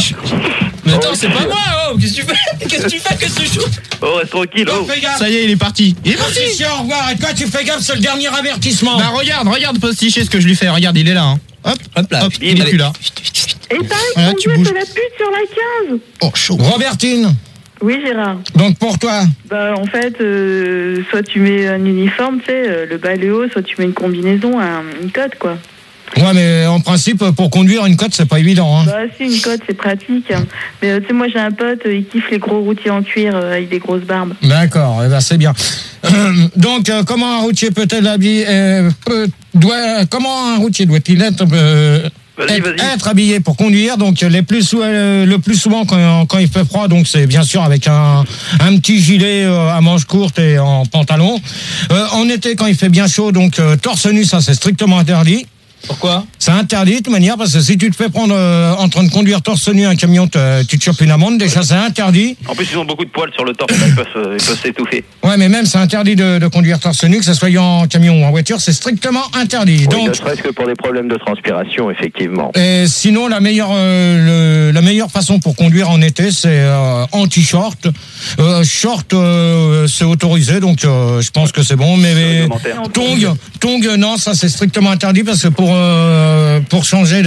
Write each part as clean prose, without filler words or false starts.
Mais attends, c'est pas moi, oh. Qu'est-ce que tu fais? Qu'est-ce que tu fais? Qu'est-ce que tu joues? Oh, reste tranquille, oh. Ça y est, il est parti. Il est parti. Au revoir. Et toi, tu fais gaffe, c'est le dernier avertissement. Bah regarde Postiché ce que je lui fais. Regarde, il est là. Hein. Hop là. Hop, il est plus là. Et pareil, Voilà, tu bouges. de la pute sur la 15. Oh, chaud. Robertine, Oui, Gérard. donc pour toi, Bah, en fait, soit tu mets un uniforme, tu sais, le bas et le haut, soit tu mets une combinaison, une cote, quoi. ouais, mais en principe, pour conduire une cote, c'est pas évident. Hein. Bah, si, une cote, c'est pratique. Mais tu sais, moi, j'ai un pote, il kiffe les gros routiers en cuir avec des grosses barbes. D'accord, eh ben c'est bien. Donc, comment un routier peut-il habiller comment un routier doit-il être être habillé pour conduire? Donc, le plus souvent quand il fait froid, donc c'est bien sûr avec un petit gilet à manches courtes et en pantalon. En été, quand il fait bien chaud, donc torse nu, ça c'est strictement interdit. Pourquoi? C'est interdit de toute manière parce que si tu te fais prendre en train de conduire torse nu un camion, tu te chopes une amende. Déjà, c'est interdit. En plus, ils ont beaucoup de poils sur le torse, là, ils peuvent s'étouffer. Ouais, mais même c'est interdit de conduire torse nu, que ce soit en camion ou en voiture, c'est strictement interdit. Oui, Donc, ne serait-ce que pour des problèmes de transpiration, effectivement. et sinon, la meilleure façon pour conduire en été, c'est en t-shirt. Short, c'est autorisé, donc je pense que c'est bon. Mais tongs, non, ça c'est strictement interdit parce que pour changer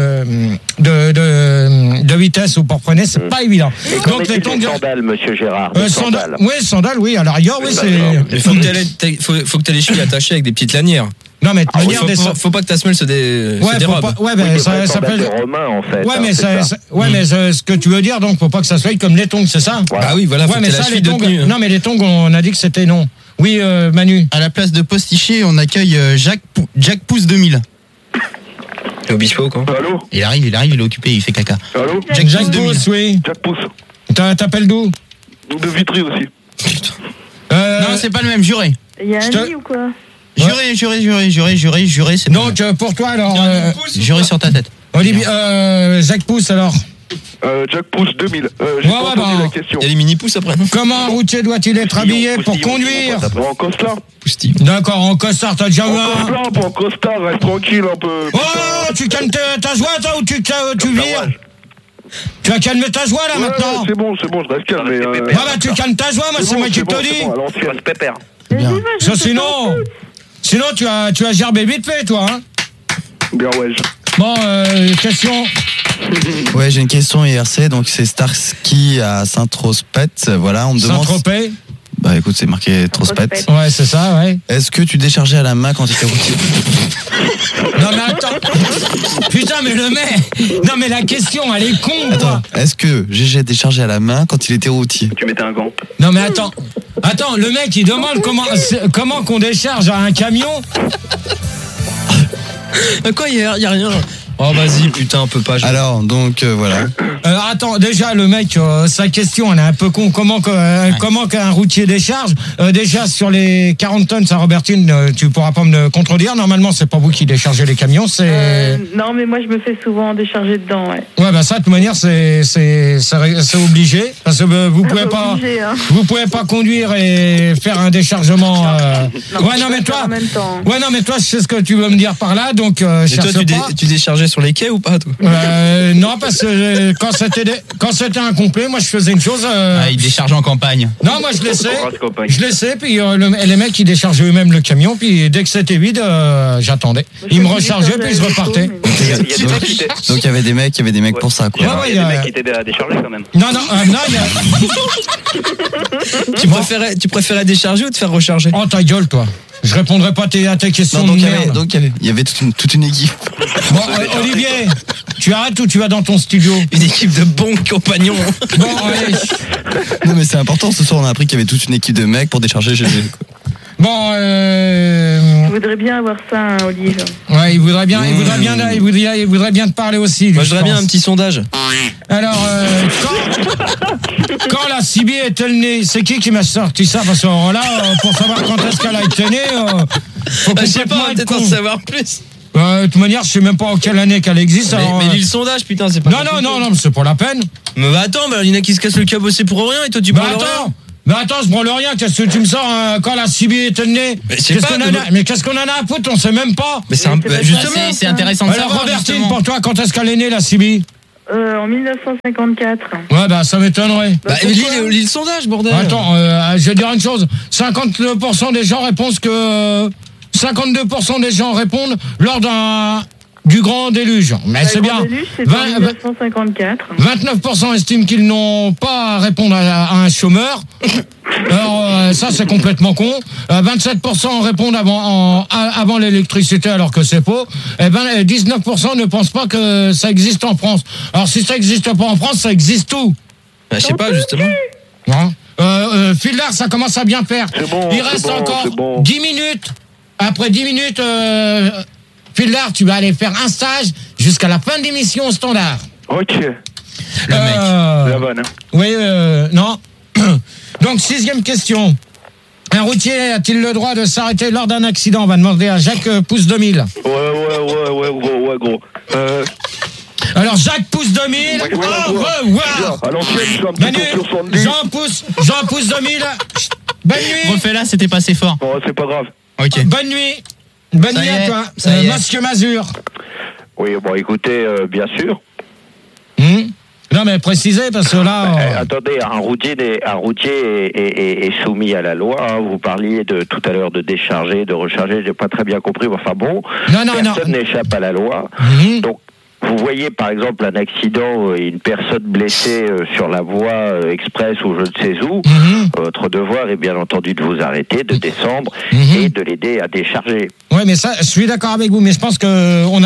de vitesse ou pour freiner, c'est pas évident. Donc les sandales, monsieur Gérard. Sandales. Oui, sandales, oui. À la rigueur, oui, c'est. Il faut que t'aies les chevilles attachées avec des petites lanières. Non, mais faut pas que ta semelle se dérobe. Ouais, mais ça s'appelle. Romain, en fait. Ouais, mais mais ce que tu veux dire, donc, faut pas que ça soit comme les tongs, c'est ça? Voilà. Ah oui, voilà. Ouais, mais ça, les tongs. Non, mais les tongs, on a dit que c'était non. Oui, Manu. À la place de Postiché, on accueille Jack Pouce 2000. Le Obispo, quoi. Allô? Il arrive, il est occupé, il fait caca. Allô? Jack Pouce, oui. Jack Pouce. T'appelles d'où? De Vitry aussi. Non, c'est pas le même, juré. Il y a un lit ou quoi? Juré, c'est donc, pour toi, alors. juré sur ta tête. Olivier, Jack Pouce, alors. Jack Pouce 2000. J'ai pas entendu la question. Il y a les mini-pouces après, non? Comment un routier doit-il être habillé pour conduire? En costard. D'accord, en costard, t'as déjà eu un. En costard, reste tranquille un peu. Oh, tu calmes ta joie, toi, ou tu vires? Tu vas calmer ta joie, là, maintenant? C'est bon, je reste calme. Bah, tu calmes ta joie, moi, c'est moi qui te le dis. Alors, tu restes pépère. Ça, sinon, tu as gerbé vite fait, toi, hein? Bien, ouais. Bon, question. Ouais, j'ai une question IRC, donc c'est Starsky à Saint-Trospet, voilà, on me demande... Saint-Tropez? Bah écoute, c'est marqué Trospet. Ouais, c'est ça, ouais. Est-ce que tu déchargeais à la main quand tu étais routier? Non mais attends. Putain, mais le mec. Non mais la question, elle est con, quoi. Est-ce que GG déchargeait à la main quand il était routier? Tu mettais un gant. Non mais attends. Attends, le mec il demande comment qu'on décharge à un camion. Quoi, y a rien. Oh vas-y, putain, on peut pas. Alors, donc voilà. Attends, déjà le mec, sa question, elle est un peu con. Comment qu'un routier décharge? Déjà sur les 40 tonnes, ça, Robertine, tu pourras pas me contredire. Normalement, c'est pas vous qui déchargez les camions, c'est. Non, mais moi je me fais souvent décharger dedans, ouais. Ouais, bah ça, de toute manière, c'est obligé, parce que vous pouvez pas, vous pouvez pas conduire et faire un déchargement. Ouais, non mais toi, je sais ce que tu veux me dire par là, donc. Et toi, tu déchargeais sur les quais ou pas, toi? Non, parce que quand c'était incomplet, moi je faisais une chose. Il déchargeait en campagne. Non, moi je laissais, puis les mecs ils déchargeaient eux-mêmes le camion, puis dès que c'était vide, j'attendais. Ils me rechargeaient, puis je repartais. Donc il y avait des mecs pour ça, quoi. Il y a des mecs qui t'aidaient à décharger quand même. Non, Tu préférais décharger ou te faire recharger? Oh ta gueule, toi. Je répondrai pas à tes questions. Non, donc il y avait toute une équipe. Bon, Olivier, tu arrêtes ou tu vas dans ton studio? Une équipe de bons compagnons. Bon, allez. Non, mais c'est important, ce soir on a appris qu'il y avait toute une équipe de mecs pour décharger GG. Bon, Je voudrais bien avoir ça, hein, Olive. Ouais, il voudrait bien te parler aussi. Lui, moi, je voudrais bien un petit sondage. Alors, quand la CB est-elle née? C'est qui m'a sorti ça? Parce que là, pour savoir quand est-ce qu'elle a été née, faut je sais pas, peut-être en savoir plus. De toute manière, je sais même pas en quelle année qu'elle existe. Mais lis le sondage, putain, c'est pas. Non, c'est pas la peine. Mais bah attends, il y en a qui se cassent le cabossé pour rien et toi tu parles rien. Mais attends, je branle rien, qu'est-ce que tu me sors quand la CB est née? Mais qu'est-ce qu'on en a à foutre? On sait même pas. Mais c'est justement, c'est intéressant de savoir. Alors Robertine, pour toi, quand est-ce qu'elle est née, la CB? En 1954. Ouais, bah ça m'étonnerait. Lis le sondage, bordel. Attends, je vais dire une chose. 52% des gens répondent que 52% des gens répondent lors du grand déluge. Mais c'est bien. Le grand déluge, c'est en 1954. 29% estiment qu'ils n'ont pas à répondre à un chômeur. Alors ça c'est complètement con. 27% répondent avant l'électricité alors que c'est faux. Et 19% ne pensent pas que ça existe en France. Alors si ça existe pas en France, ça existe où? Je sais pas justement. Fildar, ça commence à bien faire. Il reste encore 10 minutes. Après 10 minutes, Fildar, tu vas aller faire un stage jusqu'à la fin de l'émission au standard. Ok. Le mec. La bonne. Hein. Oui, non. Donc, 6e question. Un routier a-t-il le droit de s'arrêter lors d'un accident? On va demander à Jacques Pouce 2000. Ouais, gros. Alors, Jacques Pouce 2000. Jean Pouce 2000. Bonne nuit. Refais-la, c'était pas assez fort. Bon, c'est pas grave. Ok. Bonne nuit. Bonne nuit à toi. Monsieur Mazur. Oui, bon, écoutez, bien sûr. Non, mais précisez, parce que là... Attendez, un routier est soumis à la loi. Hein. Vous parliez tout à l'heure de décharger, de recharger. J'ai pas très bien compris. Enfin bon, personne n'échappe à la loi. Donc, vous voyez par exemple un accident et une personne blessée sur la voie express ou je ne sais où, votre devoir est bien entendu de vous arrêter, de descendre et de l'aider à décharger. Oui, mais ça, je suis d'accord avec vous, mais je pense que on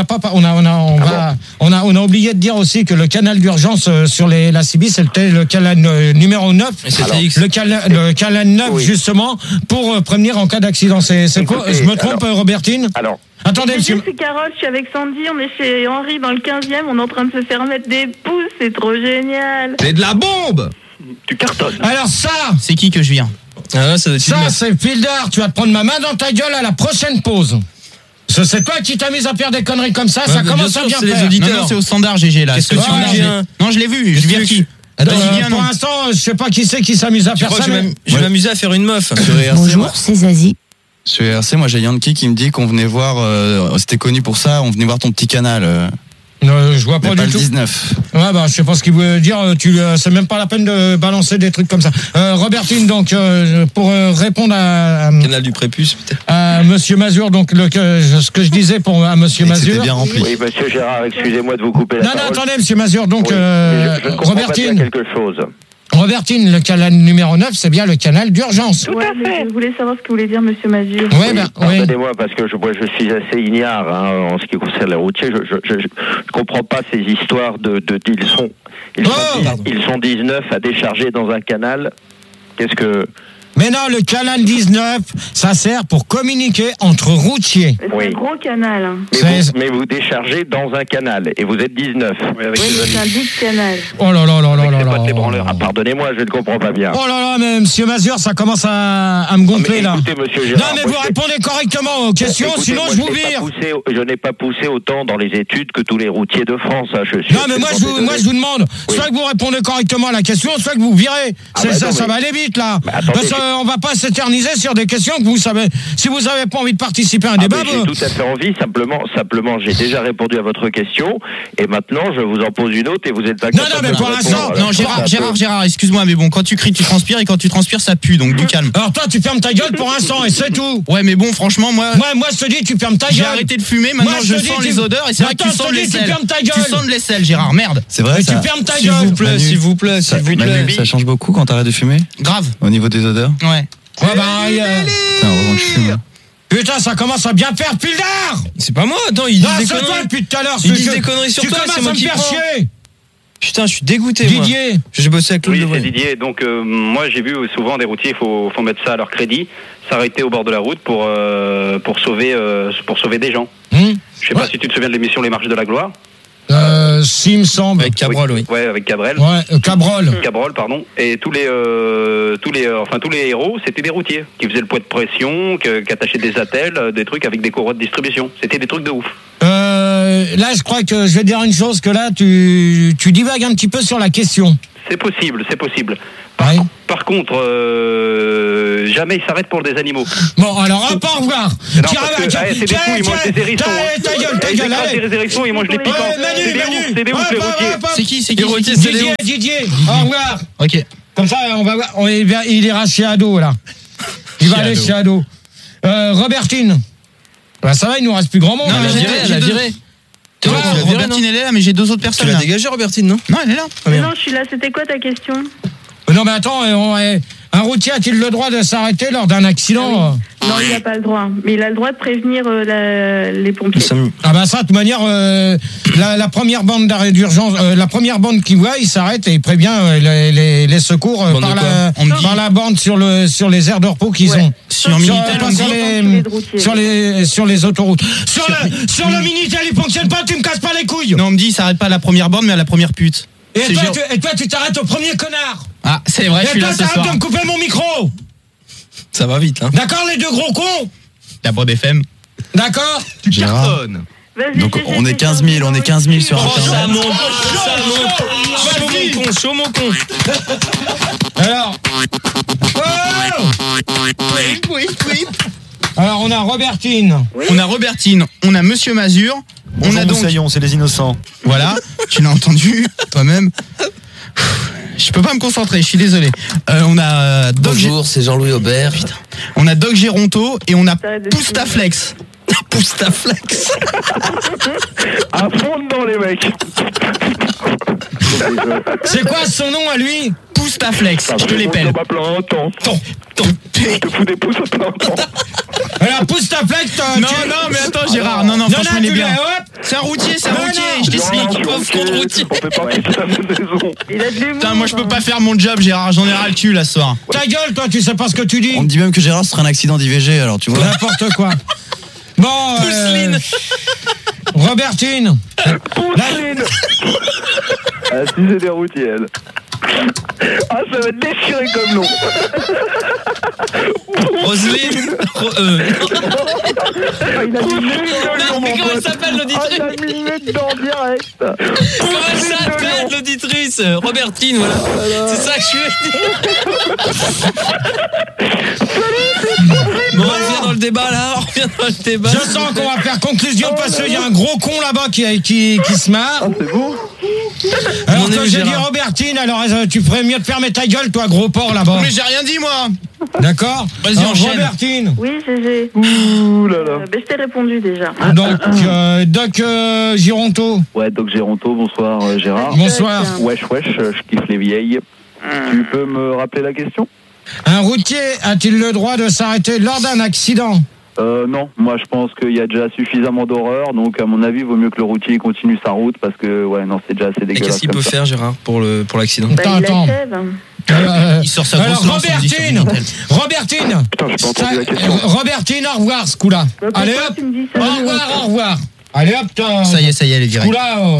a oublié de dire aussi que le canal d'urgence sur la CB, c'était le canal numéro 9. Le canal 9, oui. Justement, pour prévenir en cas d'accident. C'est faux. Je me trompe, Robertine? Alors. Attendez, monsieur. C'est Carole, je suis avec Sandy, on est chez Henri dans le 15e, on est en train de se faire mettre des pouces, c'est trop génial. C'est de la bombe. Tu cartonnes. Alors ça, c'est qui que je viens? Ça c'est Fildar, tu vas te prendre ma main dans ta gueule à la prochaine pause. C'est toi qui t'amuses à faire des conneries comme ça, ça commence à bien faire. Les auditeurs. Non, c'est au standard GG là. Qu'est-ce que tu veux? Non, je l'ai vu, je viens qui? Pour l'instant, je sais pas qui c'est qui s'amuse à faire ça. Je vais m'amuser à faire une meuf. Bonjour, c'est Zazie. Sur RC, moi j'ai Yankee qui me dit qu'on venait voir, c'était connu pour ça, on venait voir ton petit canal. Je vois pas mais du pas tout. Le 19. Ouais, bah, je sais pas ce qu'il veut dire. C'est même pas la peine de balancer des trucs comme ça. Robertine, donc, pour répondre à Canal du prépuce, peut-être. À Monsieur Mazur, donc, ce que je disais à Monsieur Mazur. C'était bien rempli. Oui, Monsieur Gérard, excusez-moi de vous couper la parole. Non, attendez, Monsieur Mazur, donc, oui, je Robertine. Pas quelque chose. Robertine, le canal numéro 9, c'est bien le canal d'urgence. Tout à fait. Je voulais savoir ce que voulait dire Monsieur Mazur. Oui, pardonnez-moi, parce que je suis assez ignare en ce qui concerne les routiers. Je comprends pas ces histoires ils sont 19 à décharger dans un canal. Qu'est-ce que... Mais non, le canal 19, ça sert pour communiquer entre routiers. C'est un gros canal. Hein. Mais vous déchargez dans un canal et vous êtes 19. Oui, c'est un big canal. Oh là là là là là là. Ah, pardonnez-moi, je ne comprends pas bien. Oh là là, mais Monsieur Mazur, ça commence à me gonfler là. Écoutez, Monsieur Gérard, non, mais vous répondez correctement aux questions, sinon je vous vire. Je n'ai pas poussé autant dans les études que tous les routiers de France. Hein. Non, mais moi je vous demande, soit que vous répondez correctement à la question, soit que vous virez. Ça va aller vite là. Parce qu'on va pas s'éterniser sur des questions que vous savez. Si vous n'avez pas envie de participer à un débat... J'ai tout à fait envie, simplement j'ai déjà répondu à votre question et maintenant je vous en pose une autre et vous êtes pas capable. Non, mais pour l'instant... Non, Gérard, excuse-moi, mais bon, quand tu cries, tu transpires et quand tu transpires, ça pue, donc du calme. Alors toi, tu fermes ta gueule pour l'instant et c'est tout. Ouais, mais bon, franchement, moi je te dis, tu fermes ta gueule. J'ai arrêté de fumer, maintenant je sens les odeurs et c'est vrai que tu sens de l'aisselle. Tu sens de l'aisselle, Gérard, merde. C'est vrai, tu fermes ta gueule. S'il vous plaît. Ça change beaucoup quand t'arrêtes de fumer? Grave. Au niveau des odeurs? Ouais. Putain, ça commence à bien faire, Fildar! C'est pas moi, attends, ils disent des conneries. C'est toi depuis tout à l'heure. Ils disent des conneries sur toi, c'est moi qui prends. Putain, je suis dégoûté. Didier. J'ai bossé avec Claude. Oui, c'est Didier. Donc, moi, j'ai vu souvent des routiers, il faut mettre ça à leur crédit, s'arrêter au bord de la route pour sauver des gens. Je sais pas si tu te souviens de l'émission Les Marches de la Gloire. Si, il me semble. Avec Cabrol, oui. Ouais, avec Cabrel. Ouais, Cabrol. Cabrol, pardon. Et tous les héros, c'était des routiers qui faisaient le poids de pression, qui attachaient des attelles, des trucs avec des courroies de distribution. C'était des trucs de ouf. Là, je crois que je vais dire une chose, que là, tu divagues un petit peu sur la question. C'est possible. Par contre, jamais il s'arrête pour des animaux. Bon, alors hop, au revoir. C'est des fous, ils mangent des hérissons. Ta gueule, allez. Des hérissons, ils mangent des piquants. C'est des ouf, les routiers. C'est qui Didier, au revoir. Ok. Comme ça, on va voir. Il ira chez Ado, là. Il va aller chez Ado. Robertine. Bah, ça va, il nous reste plus grand monde. Non, elle a viré. Robertine, elle est là, mais j'ai 2 autres personnes. Tu l'as dégagé, Robertine, non? Non, elle est là. Non, je suis là. C'était quoi ta question? Non, mais attends, un routier a-t-il le droit de s'arrêter lors d'un accident? Non, il n'a pas le droit. Mais il a le droit de prévenir les pompiers. Ah bah ça, de toute manière, la première bande d'arrêt d'urgence, la première bande qui voit, il s'arrête et il prévient les secours par la bande sur les aires de repos qu'ils ont. Sur les autoroutes. Sur le Minitel, il fonctionne pas, tu me casses pas les couilles. Non, on me dit, il s'arrête pas à la première bande, mais à la première pute. Et toi, tu t'arrêtes au premier connard. Ah, c'est vrai, je suis là ce soir. Et toi, t'arrêtes de me couper mon micro. Ça va vite, hein. D'accord, les 2 gros cons. La Bande FM. D'accord. Tu cartonnes. Donc on est 15 000 sur Internet. Ça monte. Chaud mon con. Alors. Alors, on a Robertine. On a Monsieur Mazur. Bonjour, Moussaillon, c'est les innocents. Voilà, tu l'as entendu, toi-même. Je peux pas me concentrer, je suis désolé. On a Bonjour, c'est Jean-Louis Aubert. Putain. On a Doc Géronto et on a Poustaflex. Poustaflex. À fond dedans, les mecs. C'est quoi son nom à lui? Poustaflex, je te l'épelle. Je te fous des pouces à plein temps. Alors, Poustaflex, Non, mais attends, Gérard. Non, franchement, il est bien. C'est un routier, je t'explique. Pauvre con de routier. On fait pas partie de la maison. Il a de l'humour. Putain, moi, je peux pas faire mon job, Gérard. J'en ai ras le cul, là, ce soir. Ta gueule, toi, tu sais pas ce que tu dis. On me dit même que Gérard serait un accident d'IVG, alors tu vois. N'importe quoi. Bon, Pousseline. Robertine. Pousseline. Ah, si c'est des routiers, elle. Ah, ça va être déchiré comme nom. Roselyne. Il a Non, mais comment elle s'appelle l'auditrice? il a mis le dedans direct. Comment elle s'appelle l'auditrice? Robertine, voilà. C'est ça que je suis. Bon, on revient dans le débat là. Je sens qu'on va faire conclusion parce qu'il y a un gros con là-bas qui se marre. Ah, c'est beau. Alors que j'ai dit Robertine, alors tu ferais mieux de fermer ta gueule, toi, gros porc là-bas. Mais j'ai rien dit, moi. D'accord. Vas-y, enchaîne. Robertine. Oui, GG. Ouh là là. Je t'ai répondu déjà. Donc, Doc Gironto. Ouais, Doc Géronto, bonsoir Gérard. Bonsoir. Wesh, je kiffe les vieilles. Tu peux me rappeler la question? Un routier a-t-il le droit de s'arrêter lors d'un accident? Non, moi je pense qu'il y a déjà suffisamment d'horreur, donc à mon avis, il vaut mieux que le routier continue sa route parce que, ouais, non, c'est déjà assez Et dégueulasse. qu'est-ce qu'il peut faire, Gérard, pour l'accident? Attends. Il sort sa grosse lance. Robertine. Putain, j'ai pas entendu la question. Robertine, au revoir, ce coup-là. Allez hop. Au revoir. Allez hop, Ça y est, elle est directe. Coup-là.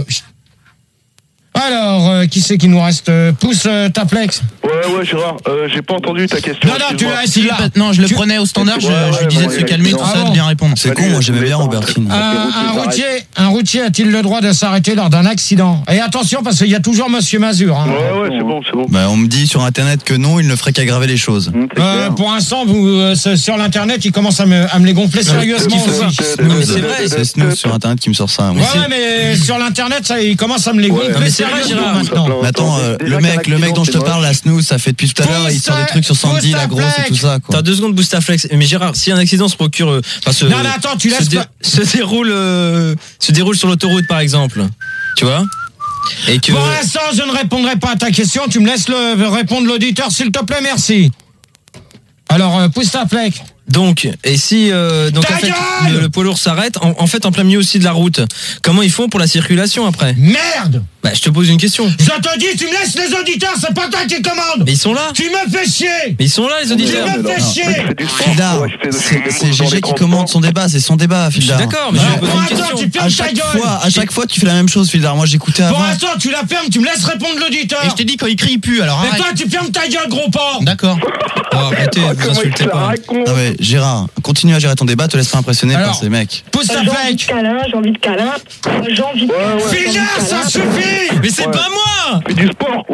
Alors, qui c'est qui nous reste? Pousse ta flex. Ouais, Gérard, j'ai pas entendu ta question. Non, je le prenais au standard, je lui disais de se calmer, tout ça, de bien répondre. C'est con, moi j'aimais bien Robertine. Un routier a-t-il le droit de s'arrêter lors d'un accident? Et attention, parce qu'il y a toujours Monsieur Mazur. Hein. Ouais, c'est bon. Bah, on me dit sur internet que non, il ne ferait qu'aggraver les choses. Pour l'instant, sur l'internet, il commence à me les gonfler sérieusement. Non, mais c'est vrai. C'est Snooze sur internet qui me sort ça. Ouais, mais sur l'internet, il commence à me les gonfler sérieusement maintenant. Mais attends, le mec dont je te parle, la Snooze, ça fait depuis tout à l'heure, il sort des trucs sur Sandy, la grosse et tout ça. T'as 2 secondes, Boostaflex. Mais Gérard, si un accident se procure, Non, attends, tu laisses pas. se déroule sur l'autoroute, par exemple. Tu vois? Et que... Pour l'instant, je ne répondrai pas à ta question. Tu me laisses répondre l'auditeur, s'il te plaît, merci. Alors, pousse ta flex. Donc, et si en fait, le poids lourd s'arrête, en fait, en plein milieu aussi de la route, comment ils font pour la circulation après? Merde! Bah, je te pose une question. Je te dis, tu me laisses les auditeurs, c'est pas toi qui commande! Mais ils sont là! Tu me fais chier! Mais ils sont là, les auditeurs! Tu me fais chier! Fildar, c'est GG qui commande son débat, c'est son débat, Fildar. Je suis d'accord, mais je vais poser une question. Tu fermes ta gueule! À chaque fois, tu fais la même chose, Fildar. Moi, j'écoutais avant. Pour l'instant, tu la fermes, tu me laisses répondre l'auditeur! Et je t'ai dit, quand il crie, il pue, alors arrête. Et toi, tu fermes ta gueule, gros porc! D'accord. Arrêtez, vous insultez pas. Ah ouais, Gérard, continue à gérer ton débat, te laisse pas impressionner par ces mecs. Pousse ta flex! J'ai envie de câlin. Fildar, ça suffit! Mais c'est pas moi! Mais du sport,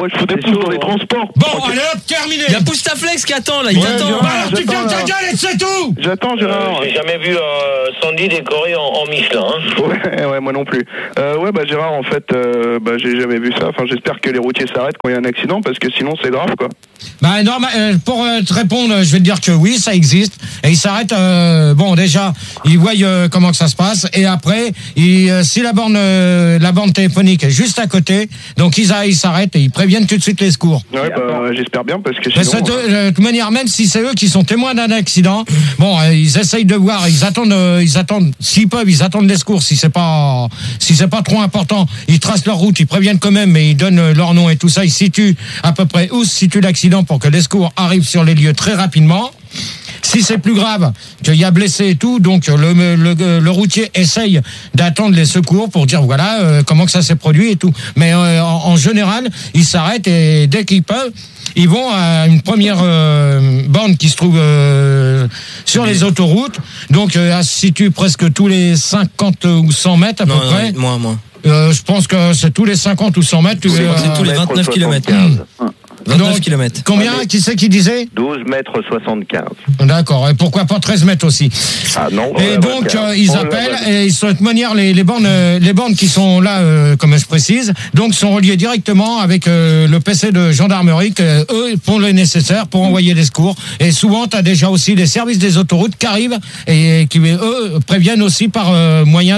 Moi, je foutais plus dans les transports. Bon, allez hop, terminé. Il y a Poustaflex qui attend, là, il t'attend. Alors tu fermes ta gueule et c'est tout. J'attends, Gérard. J'ai jamais vu un Sandy décoré en Michelin. Ouais, moi non plus. Gérard, en fait, j'ai jamais vu ça. Enfin, j'espère que les routiers s'arrêtent quand il y a un accident, parce que sinon, c'est grave, quoi. Bah non, pour te répondre, je vais te dire que oui, ça existe. Et ils s'arrêtent. Déjà, ils voient comment que ça se passe. Et après, si la borne téléphonique est juste à côté, donc ils s'arrêtent et ils préviennent tout de suite les secours. Ouais, j'espère bien, parce que sinon... De toute manière, même si c'est eux qui sont témoins d'un accident, ils essayent de voir, ils attendent, s'ils peuvent, ils attendent les secours. Si c'est pas trop important, ils tracent leur route, ils préviennent quand même, mais ils donnent leur nom et tout ça. Ils situent à peu près où se situe l'accident pour que les secours arrivent sur les lieux très rapidement. Si c'est plus grave, qu'il y a blessé et tout, donc le routier essaye d'attendre les secours pour dire voilà comment que ça s'est produit et tout. Mais en général, ils s'arrêtent et dès qu'ils peuvent, ils vont à une première borne qui se trouve sur les autoroutes. Donc elle se situe presque tous les 50 ou 100 mètres à peu près. Moins. Je pense que c'est tous les 50 ou 100 mètres. C'est tous les 29 km. 29 km. Combien? Qui c'est qui disait? 12 mètres 75. D'accord. Et pourquoi pas 13 mètres aussi? Ah non. Et donc, ils appellent, et de toute manière, les bornes qui sont là, comme je précise, donc sont reliées directement avec le PC de gendarmerie, eux font le nécessaire pour envoyer des secours. Et souvent, tu as déjà aussi les services des autoroutes qui arrivent et qui, eux, préviennent aussi par leur moyen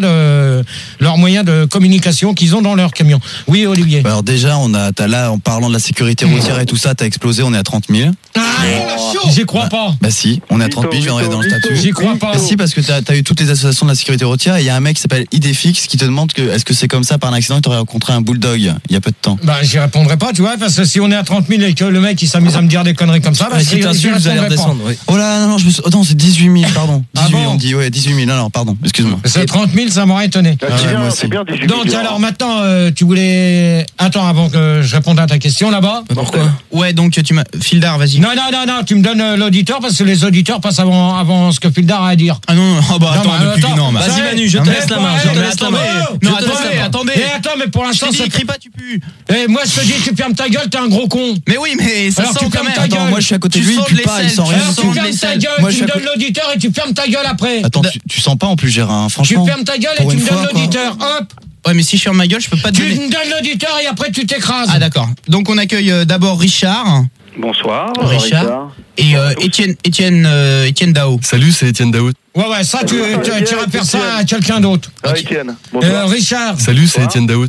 de communication qu'ils ont dans leur camion. Oui, Olivier. Alors déjà, t'as là, en parlant de la sécurité routière et tout ça, t'as explosé, on est à 30 000. J'y crois pas. Bah si, on est à 30 000, je viendrai dans le statut. J'y crois pas. Bah si, parce que t'as eu toutes les associations de la sécurité routière et il y a un mec qui s'appelle Idefix qui te demande est-ce que c'est comme ça par un accident que t'aurais rencontré un bulldog il y a peu de temps. Bah j'y répondrai pas, tu vois, parce que si on est à 30 000 et que le mec il s'amuse à me dire des conneries comme ça, si t'insultes, vous allez redescendre. Oui. Oh là, non, non, c'est 18 000, pardon. 18 000, on dit, ouais, 18 000, non, pardon, excuse-moi. C'est 30 000, ça m'aurait étonné. C'est bien 18 000. Donc alors maintenant, tu voulais... Attends, avant que je réponde à ta question là-bas. Pourquoi? Ouais, donc tu m'as... Fildar, vas-y. Non, tu me donnes l'auditeur parce que les auditeurs passent avant ce que Fildar a à dire. Ah non, attends. Vas-y Manu, je te laisse la main. Non, attendez. Attends, mais pour l'instant, c'est écrit pas, tu pues. Et moi, je te dis, tu fermes ta gueule, t'es un gros con. Mais oui, mais ça sent quand même. Attends, moi je suis à côté de lui, il pue pas, il sent rien du tout. Tu fermes ta gueule, tu me donnes l'auditeur et tu fermes ta gueule après. Attends, tu sens pas en plus, Gérard, franchement. Tu fermes ta gueule et tu me donnes l'auditeur, hop. Ouais, mais si je ferme ma gueule, je peux pas te Tu donner. me donnes l'auditeur et après tu t'écrases. Ah d'accord. Donc on accueille d'abord Richard. Bonsoir. Richard. Et Étienne Dao. Salut, c'est Étienne Dao. Ouais, ça tu réfères ça à quelqu'un d'autre. Ah, Étienne. Bonsoir. Richard. Salut, c'est Étienne Dao.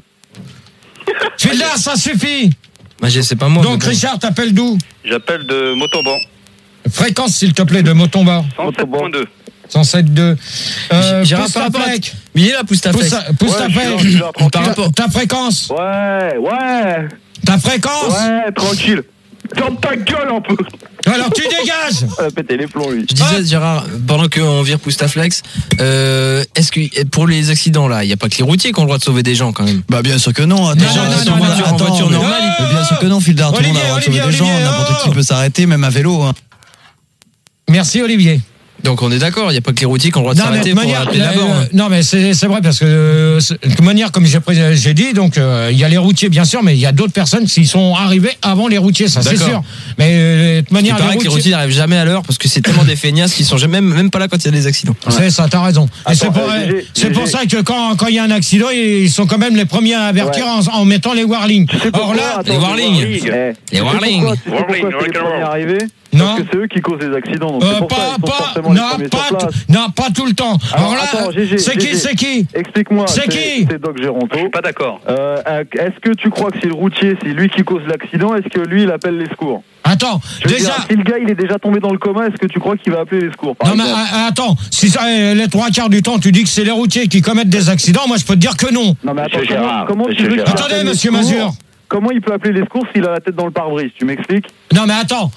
Tu es là, ça suffit. Bah, c'est pas moi. Donc Richard, t'appelles d'où? J'appelle de Montauban. Fréquence s'il te plaît de Montauban. 107.2. 107.2. Gérard Poustaflex. Il est là, Poustaflex. Poustaflex. Ta fréquence. Ouais. Ta fréquence. Ouais, tranquille. Ferme ta gueule un peu. Alors tu dégages. Péter les plombs, lui. Je disais, Gérard, pendant qu'on vire Poustaflex, est-ce que pour les accidents là, il n'y a pas que les routiers qui ont le droit de sauver des gens quand même? Bah bien sûr que non. Attends, en voiture normale. Bien sûr que non, Fildar, tout le monde a le droit de sauver des gens, n'importe qui peut s'arrêter, même à vélo. Merci Olivier. Donc on est d'accord, il n'y a pas que les routiers qui ont le droit de s'arrêter pour appeler la borne. Non mais c'est vrai parce que de toute manière comme j'ai dit, donc il y a les routiers bien sûr, mais il y a d'autres personnes qui sont arrivées avant les routiers, ça c'est sûr. Mais de toute manière les routiers n'arrivent jamais à l'heure parce que c'est tellement des feignasses qui sont même pas là quand il y a des accidents. C'est ça, t'as raison. Et c'est pour ça que quand il y a un accident, ils sont quand même les premiers à avertir en mettant les warnings. Or là, les warnings. Les warnings. Pourquoi c'est les premiers arrivés? Non. Parce que c'est eux qui causent les accidents. Donc c'est pour ça qu'ils sont forcément les premiers sur place. Non, pas tout le temps. Alors là, c'est qui? Explique-moi. C'est qui? C'est Doc Géronto. Je suis pas d'accord. Est-ce que tu crois que c'est le routier, c'est lui qui cause l'accident? Est-ce que lui, il appelle les secours? Attends, si le gars il est déjà tombé dans le coma, est-ce que tu crois qu'il va appeler les secours? Non mais attends, si les trois quarts du temps tu dis que c'est les routiers qui commettent des accidents, moi je peux te dire que non. Non mais attends, comment tu veux? Attendez, monsieur Mazur. Comment il peut appeler les secours s'il a la tête dans le pare-brise? Tu m'expliques? Non mais attends,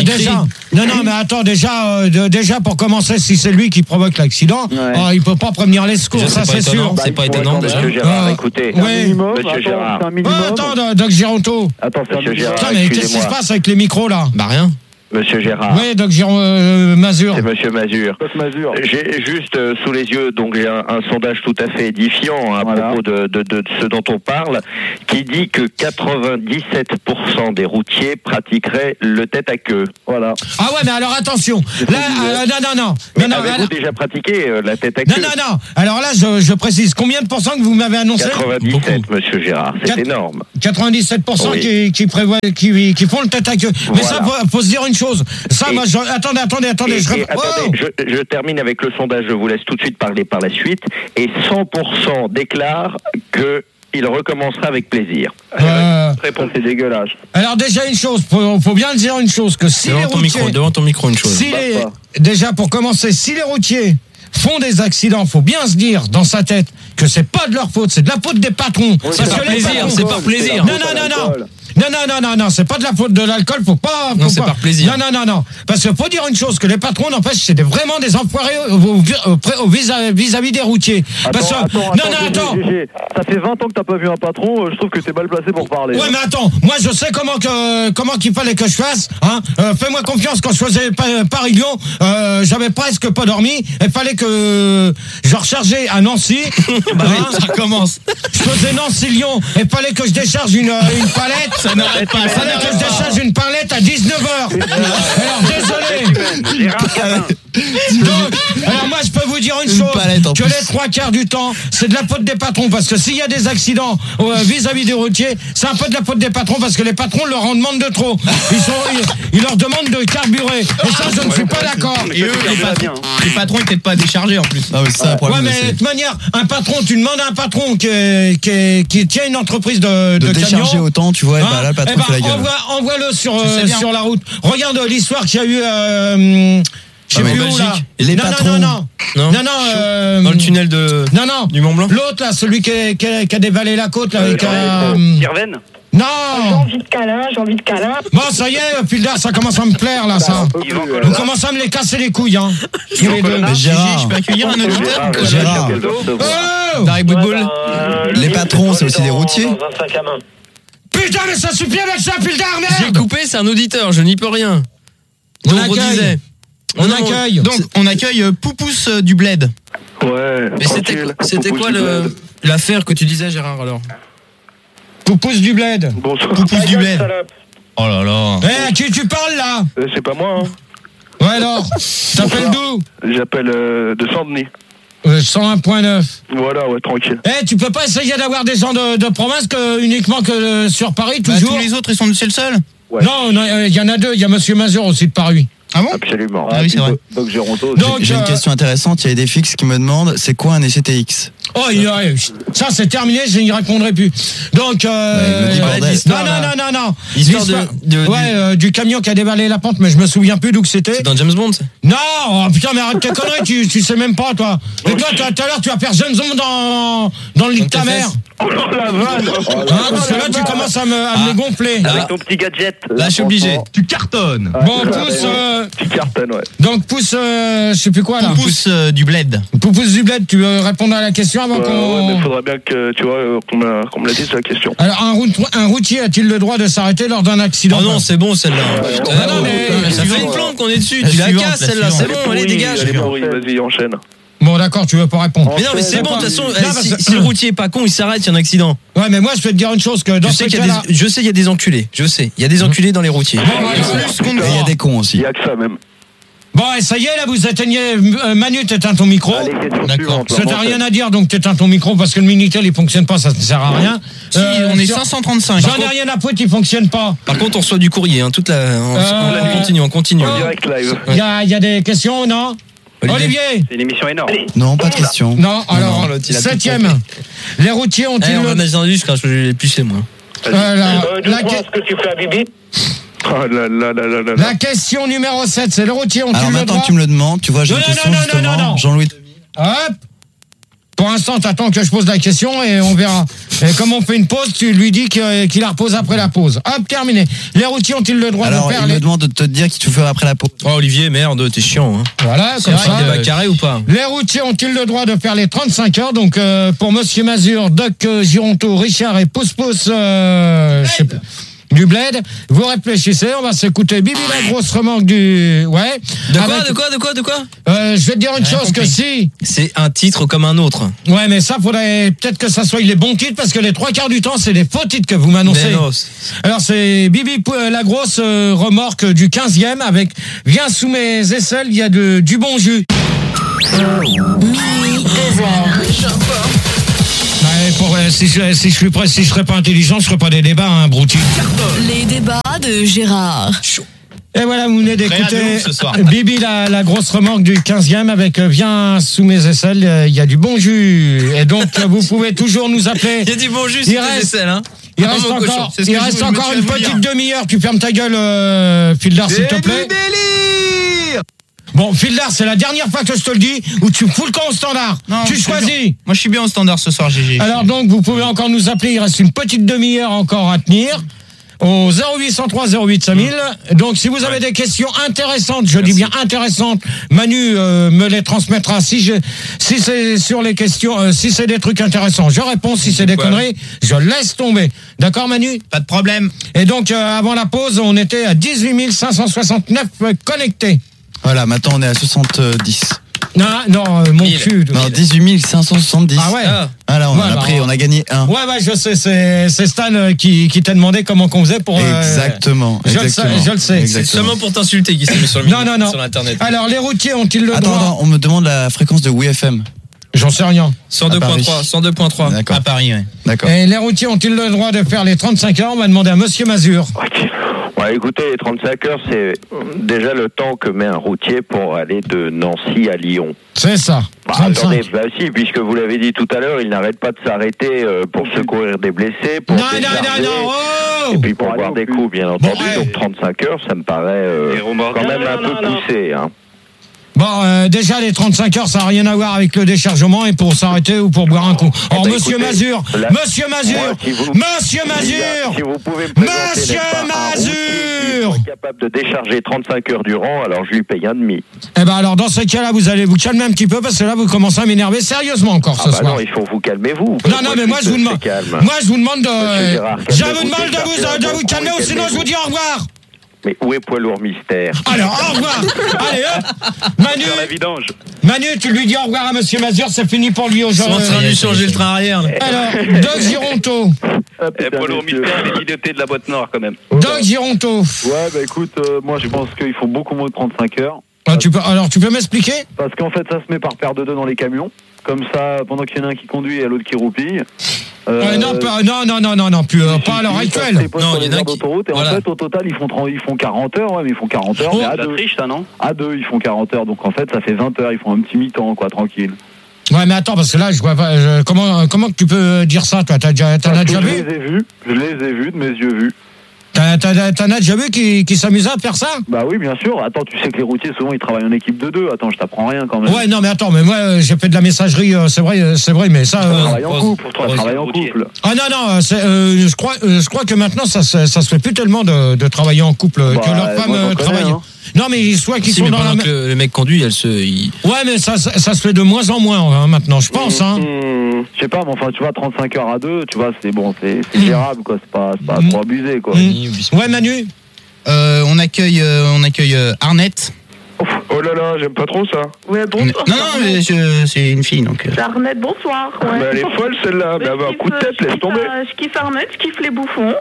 déjà pour commencer, si c'est lui qui provoque l'accident, il peut pas prévenir les secours, ça c'est sûr. C'est pas étonnant déjà. Monsieur Gérard, écoutez. Monsieur Gérard. Attends, Doc Géronto. Attends, Monsieur Gérard, mais qu'est-ce qui se passe avec les micros là? Bah rien. Monsieur Gérard. Oui, donc Mazur. C'est Monsieur Mazur. J'ai juste sous les yeux, donc j'ai un sondage tout à fait édifiant à propos de ce dont on parle, qui dit que 97% des routiers pratiqueraient le tête à queue. Voilà. Ah ouais, mais alors attention. Là, non. Mais avez-vous déjà pratiqué la tête à queue? Non. Alors là, je précise. Combien de pourcents que vous m'avez annoncé? 97, Monsieur Gérard. C'est énorme. 97% qui prévoient, qui font le tête à queue. Mais ça, faut se dire une chose. Ça, moi, attendez. Je termine avec le sondage, je vous laisse tout de suite parler par la suite. Et 100% déclarent qu'il recommencera avec plaisir. Réponse, c'est dégueulasse. Alors déjà une chose, faut bien dire une chose, que si les routiers... Devant ton micro, une chose. Déjà, pour commencer, si les routiers font des accidents, faut bien se dire dans sa tête que c'est pas de leur faute, c'est de la faute des patrons. C'est par plaisir, c'est par plaisir. Non, c'est pas de la faute de l'alcool, faut pas. Non, c'est par plaisir. Non. Parce qu'il faut dire une chose, que les patrons, n'empêche, c'est vraiment des enfoirés vis-à-vis des routiers. Attends. Ça fait 20 ans que t'as pas vu un patron, je trouve que t'es mal placé pour parler. Ouais, mais attends, moi je sais comment qu'il fallait que je fasse, hein. Fais-moi confiance, quand je faisais Paris-Lyon, j'avais presque pas dormi, il fallait que je rechargeais à Nancy. Ça commence. Je faisais Nancy-Lyon, il fallait que je décharge une palette. Ça n'arrête pas. Il fallait que je décharge une palette à 19h. Alors désolé. Alors moi je peux vous dire une chose, que les 3/4 du temps c'est de la faute des patrons, parce que s'il y a des accidents vis-à-vis des routiers, c'est un peu de la faute des patrons, parce que les patrons leur en demandent de trop. Ils leur demandent de carburer, et ça je ne suis pas d'accord. Et eux, les patrons ils n'étaient pas déchargés en plus. Ah oui, c'est un problème. Ouais, mais de toute manière, un patron, tu demandes à un patron qui tient une entreprise de décharger camions, autant, tu vois, et là le patron fait la gueule. Envoie-le sur la route. Regarde l'histoire qu'il y a eu je sais plus où, là. Les patrons. Non. Dans le tunnel du Mont Blanc. L'autre là, celui qui a dévalé la côte là, avec Irven. Non. J'ai envie de câlin. Bon, ça y est, Pildar, ça commence à me plaire là, ça. Vous commencez à me les casser les couilles, hein. Mais Gérard, je peux accueillir un auditeur? Gérard. Dari Boudboul. Les patrons, c'est aussi des routiers. Putain, mais ça suffit avec ça, Pildar, merde. J'ai coupé, c'est un auditeur, je n'y peux rien. On accueille. Donc, on accueille Poupous du Bled. Ouais. Mais c'était quoi l'affaire que tu disais, Gérard, alors? Poupous du Bled. Bonsoir. Poupous du Bled. Oh là là. À qui tu parles là? C'est pas moi, hein. Ouais, alors. T'appelles d'où? J'appelle de Saint-Denis. 101.9. Voilà, ouais, tranquille. Tu peux pas essayer d'avoir des gens de province uniquement que sur Paris, toujours? Tous les autres, c'est le seul? Ouais. Non, il y en a deux. Il y a Monsieur Mazur aussi de Paris. Ah bon? Absolument. Ah oui, c'est vrai. Donc Géronto. J'ai une question intéressante, il y a des fixes qui me demandent, c'est quoi un ECTX? Oh, ça c'est terminé, je n'y répondrai plus. Donc, non. L'histoire du camion qui a dévalé la pente, mais je me souviens plus d'où que c'était. C'est dans James Bond, ça? Non, oh, putain, mais arrête tes conneries, tu sais même pas, toi. Et toi, tout à l'heure, tu vas faire James Bond dans le lit de ta mère. Oh la vanne. Parce que là, tu commences à me gonfler. Avec ton petit gadget. Là, je suis obligé. Tu cartonnes. Bon, pousse. Tu cartonnes, ouais. Donc, pousse, je sais plus quoi, là. Poupous du Bled. Poupous du Bled, tu veux répondre à la question avant qu'on... Ouais, mais faudrait bien que, tu vois, qu'on me l'a dit, c'est la question. Alors, un routier a-t-il le droit de s'arrêter lors d'un accident? Oh non, c'est bon, celle-là. Non, mais ça fait une plante qu'on est dessus. Tu la casses, celle-là, c'est bon, allez, dégage. Allez, vas-y, enchaîne. Bon, d'accord, tu veux pas répondre. Mais non, mais c'est bon, de toute façon, si le routier est pas con, il s'arrête, il y a un accident. Ouais, mais moi, je peux te dire une chose, que dans je sais qu'il y a des enculés. Je sais, il y a des enculés dans les routiers. Il y a des cons aussi. Il y a que ça, même. Bon, et ça y est, là, vous éteignez. Manu, t'éteins ton micro. D'accord. Ça t'as rien à dire, donc t'éteins ton micro, parce que le Minitel, il fonctionne pas, ça ne sert à rien. Si, on est 535. J'en ai rien à foutre, il fonctionne pas. Par contre, on reçoit du courrier, toute la. On continue. En direct live. Il y a des questions, non? Olivier. C'est une émission énorme. Non, pas de question. Non, alors, 7e. Les routiers ont-ils... On va dans je crache, je l'ai épluché, moi. Est-ce que tu fais à Bibi? La question numéro 7, c'est les routiers ont-ils le droit... Alors maintenant que tu me le demandes, tu vois, j'ai une question justement. Jean-Louis. Hop. Pour l'instant, t'attends que je pose la question et on verra. Et comme on fait une pause, tu lui dis qu'il la repose après la pause. Hop, terminé. Les routiers ont-ils le droit de faire... Alors, il me demande de te dire qu'il te fait après la pause. Oh, Olivier, merde, t'es chiant. Hein. Voilà, comme ça. Débat carré ou pas? Les routiers ont-ils le droit de faire les 35 heures? Donc, pour Monsieur Mazur, Doc Gironto, Richard et Pousse-Pousse... du bled. Vous réfléchissez, on va s'écouter Bibi la grosse remorque du... Ouais. De quoi Je vais te dire une chose que si... C'est un titre comme un autre. Ouais, mais ça, faudrait peut-être que ça soit les bons titres, parce que les 3/4 du temps, c'est des faux titres que vous m'annoncez. Alors, c'est Bibi la grosse remorque du 15e avec Viens sous mes aisselles, il y a du bon jus. Minuit, 2h. Si je serais pas intelligent, je ferais pas des débats, hein, Brouti. Les débats de Gérard. Et voilà, vous venez d'écouter Bibi la grosse remorque du 15e avec Viens sous mes aisselles, il y a du bon jus. Et donc, vous pouvez toujours nous appeler. Il y a du bon jus sous tes aisselles, hein. Il reste encore une petite demi-heure. Tu fermes ta gueule, Fildar, s'il te plaît. Bon, Fildar, c'est la dernière fois que je te le dis, où tu fous le camp au standard. Non, tu choisis. Moi, je suis bien au standard ce soir, GG. Alors donc, vous pouvez encore nous appeler. Il reste une petite demi-heure encore à tenir. Au 0803 08 5000. Donc, si vous avez des questions intéressantes, je dis bien intéressantes, Manu me les transmettra. Si c'est sur les questions, si c'est des trucs intéressants, je réponds. Si c'est des conneries, je laisse tomber. D'accord, Manu? Pas de problème. Et donc, avant la pause, on était à 18 569 connectés. Voilà, maintenant on est à 70. Non, mon cul. Non, 18 570. Ah ouais. Ah là, on a gagné un. Ouais, je sais, c'est Stan qui t'a demandé comment qu'on faisait pour... Exactement. Je le sais. C'est seulement pour t'insulter qu'il s'est mis sur le sur l'internet. Alors, les routiers ont-ils le droit... Attends, on me demande la fréquence de WFM. J'en sais rien. 102.3. D'accord. À Paris, ouais. D'accord. Et les routiers ont-ils le droit de faire les 35 heures? On va demander à Monsieur Mazur. Ouais, écoutez, les 35 heures, c'est déjà le temps que met un routier pour aller de Nancy à Lyon. C'est ça. Attendez, si, puisque vous l'avez dit tout à l'heure, il n'arrête pas de s'arrêter pour secourir des blessés, pour non. Et puis pour boire des coups, bien entendu. Donc 35 heures, ça me paraît quand même un peu poussé. Hein. Bon, déjà, les 35 heures, ça n'a rien à voir avec le déchargement et pour s'arrêter ou pour boire un coup. Alors, Monsieur Mazur, si vous pouvez me présenter capable de décharger 35 heures durant, alors je lui paye un demi. Eh ben alors, dans ce cas-là, vous allez vous calmer un petit peu parce que là, vous commencez à m'énerver sérieusement encore ce soir. Non, il faut vous calmez-vous. Non, mais moi, je vous demande de... Je vous demande de vous calmer ou sinon je vous dis au revoir. Mais où est Poids Lourd Mystère? Alors, au revoir. Allez, hop. Manu, tu lui dis au revoir à Monsieur Mazur, c'est fini pour lui aujourd'hui. Ils sont en train de lui changer le train arrière. Alors, Doc Gironto. Poids Lourd Mystère, les idiotés de la boîte noire quand même. Doc Gironto. Ouais, bah écoute, moi je pense qu'il faut beaucoup moins de 35 heures. Tu peux m'expliquer? Parce qu'en fait, ça se met par paire de deux dans les camions. Comme ça, pendant qu'il y en a un qui conduit et l'autre qui roupille. Non, pas à l'heure actuelle. Non, il y en a d'autoroute et en fait, au total, ils font 40 heures, ouais, mais ils font 40 heures. Mais à deux. Triche, ça, non? À deux, ils font 40 heures, donc en fait, ça fait 20 heures, ils font un petit mi-temps, quoi, tranquille. Ouais, mais attends, parce que là, je vois pas. Comment que tu peux dire ça, toi? T'en as déjà vu? Je les ai vus, de mes yeux vus. T'en as déjà vu qui s'amusait à faire ça? Bah oui, bien sûr. Attends, tu sais que les routiers, souvent, ils travaillent en équipe de deux. Attends, je t'apprends rien quand même. Ouais, non, mais attends, mais moi, j'ai fait de la messagerie, c'est vrai, mais ça... travaille en couple, travaille en couple. Ah non, je crois que maintenant, ça se fait plus tellement de travailler en couple, que leurs femmes travaillent. Hein. Non, mais soit qu'ils sont dans la... que le mec conduit, Ouais, mais ça se fait de moins en moins, hein, maintenant, je pense, hein. Je sais pas, mais enfin, tu vois, 35 heures à deux, tu vois, c'est bon, c'est gérable, quoi, c'est pas trop abusé, quoi. Ouais, Manu. On accueille Arnette. Oh là là, j'aime pas trop ça. Ouais, bonsoir. Non, c'est une fille, donc... Arnette, bonsoir. Ouais. Mais elle est folle, celle-là. Mais elle va un coup de tête, laisse tomber. Je kiffe Arnette, je kiffe les bouffons.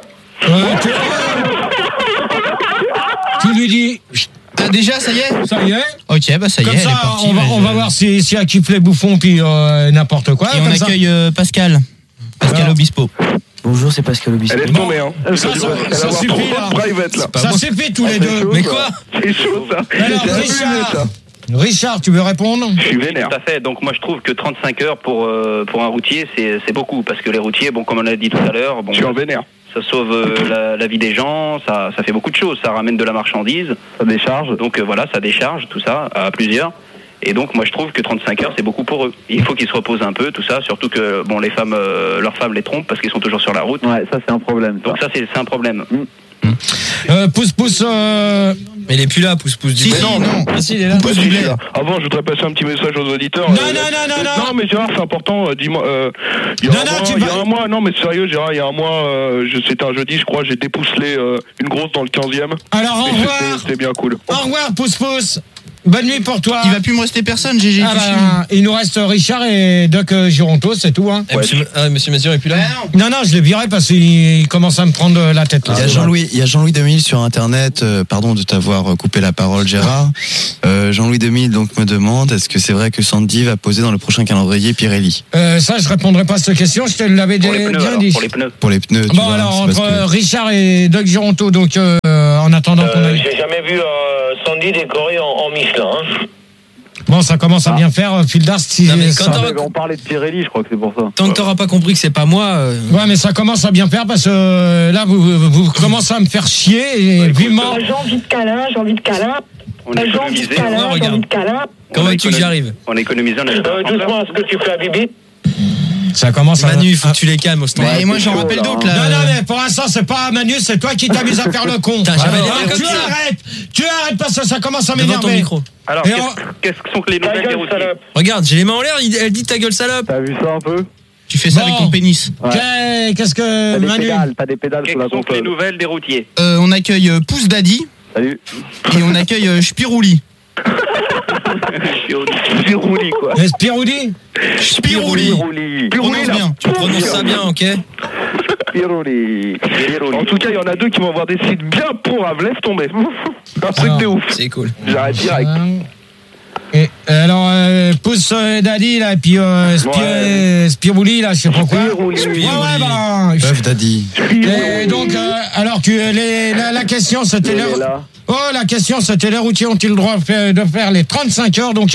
Tu lui dis... Ah, déjà, ça y est? Ça y est. Ok, bah ça y est, comme ça, elle est partie. On va voir si elle kiffe les bouffons puis n'importe quoi. Et on accueille Pascal Obispo. Bonjour, c'est Pascal Obispo. Elle est tombée, hein. Ça suffit, là. Ça suffit tous les deux. Mais quoi? C'est chaud, ça. Alors, Richard, tu veux répondre? Je suis vénère. Tout à fait. Donc moi je trouve que 35 heures pour un routier c'est beaucoup parce que les routiers, bon comme on l'a dit tout à l'heure, bon. Je suis en vénère. Ça sauve la vie des gens, ça fait beaucoup de choses, ça ramène de la marchandise, ça décharge. Donc voilà, ça décharge tout ça à plusieurs. Et donc moi je trouve que 35 heures c'est beaucoup pour eux. Il faut qu'ils se reposent un peu, tout ça, surtout que bon les femmes, leurs femmes les trompent parce qu'ils sont toujours sur la route. Ouais, ça c'est un problème. Donc ça c'est un problème. Pousse. Mais il est plus là, pousse du si, blé. non. Ah si, il est là. Pousse du blé. Avant, je voudrais passer un petit message aux auditeurs. Non. Non, mais Gérard, c'est important. Dis-moi. Il y a un mois. Non, mais sérieux, Gérard, il y a un mois, c'était un jeudi, je crois, j'ai dépousselé une grosse dans le 15e. Alors, au revoir. C'était bien cool. Au revoir, pousse. Bonne nuit pour toi. Il va plus me rester personne, GG. Il nous reste Richard et Doc Gironto, c'est tout. Hein. Monsieur Mazur est plus là. Non, je l'ai viré parce qu'il commence à me prendre la tête. Là. Il y a Jean-Louis 2000 sur Internet. Pardon de t'avoir coupé la parole, Gérard. Jean-Louis 2000 donc me demande est-ce que c'est vrai que Sandy va poser dans le prochain calendrier Pirelli? Ça, je répondrai pas à cette question. Je te l'avais bien dit. Pour les pneus. Bon, alors entre Richard et Doc Gironto, donc en attendant qu'on aille. J'ai jamais vu Sandy décoré en Michelin. Hein. Bon, ça commence à bien faire, Fildars. On parlait de Pirelli, je crois que c'est pour ça. Tant que t'auras pas compris que c'est pas moi. Ouais, mais ça commence à bien faire parce que là, vous commencez à me faire chier et vivement. J'ai envie de câlin. J'ai envie de câlin. Comment veux-tu que j'y arrive? On économise doucement, est-ce que tu fais à Bibi? Ça commence Manu, il faut que tu les calmes au stand. Et moi j'en rappelle d'autres là. Non, mais pour l'instant c'est pas Manu, c'est toi qui t'amuses à faire le con. Tu arrêtes parce que ça commence à m'énerver. Devant ton micro. Alors, qu'est-ce que sont les nouvelles des routiers? Regarde, j'ai les mains en l'air, elle dit ta gueule salope. T'as vu ça un peu? Tu fais ça avec ton pénis. Ouais. Qu'est-ce que Manu? T'as des pédales sur la console. Quelles sont les nouvelles des routiers? On accueille Pouce Daddy. Salut. Et on accueille Spirouli. Spirouli quoi. Spirouli. Spirouli, bien. Tu prononces ça bien, ok? Spirouli. En tout cas, il y en a deux qui vont avoir des sites bien pourraves. Laisse tomber. Un truc de ouf. C'est cool. J'arrête direct. Et alors, Pouce Daddy là, et puis Spirouli là, je sais pas quoi. Puff Daddy. Et donc, alors la question c'était la question c'était les routiers ont-ils le droit de faire les 35 heures? Donc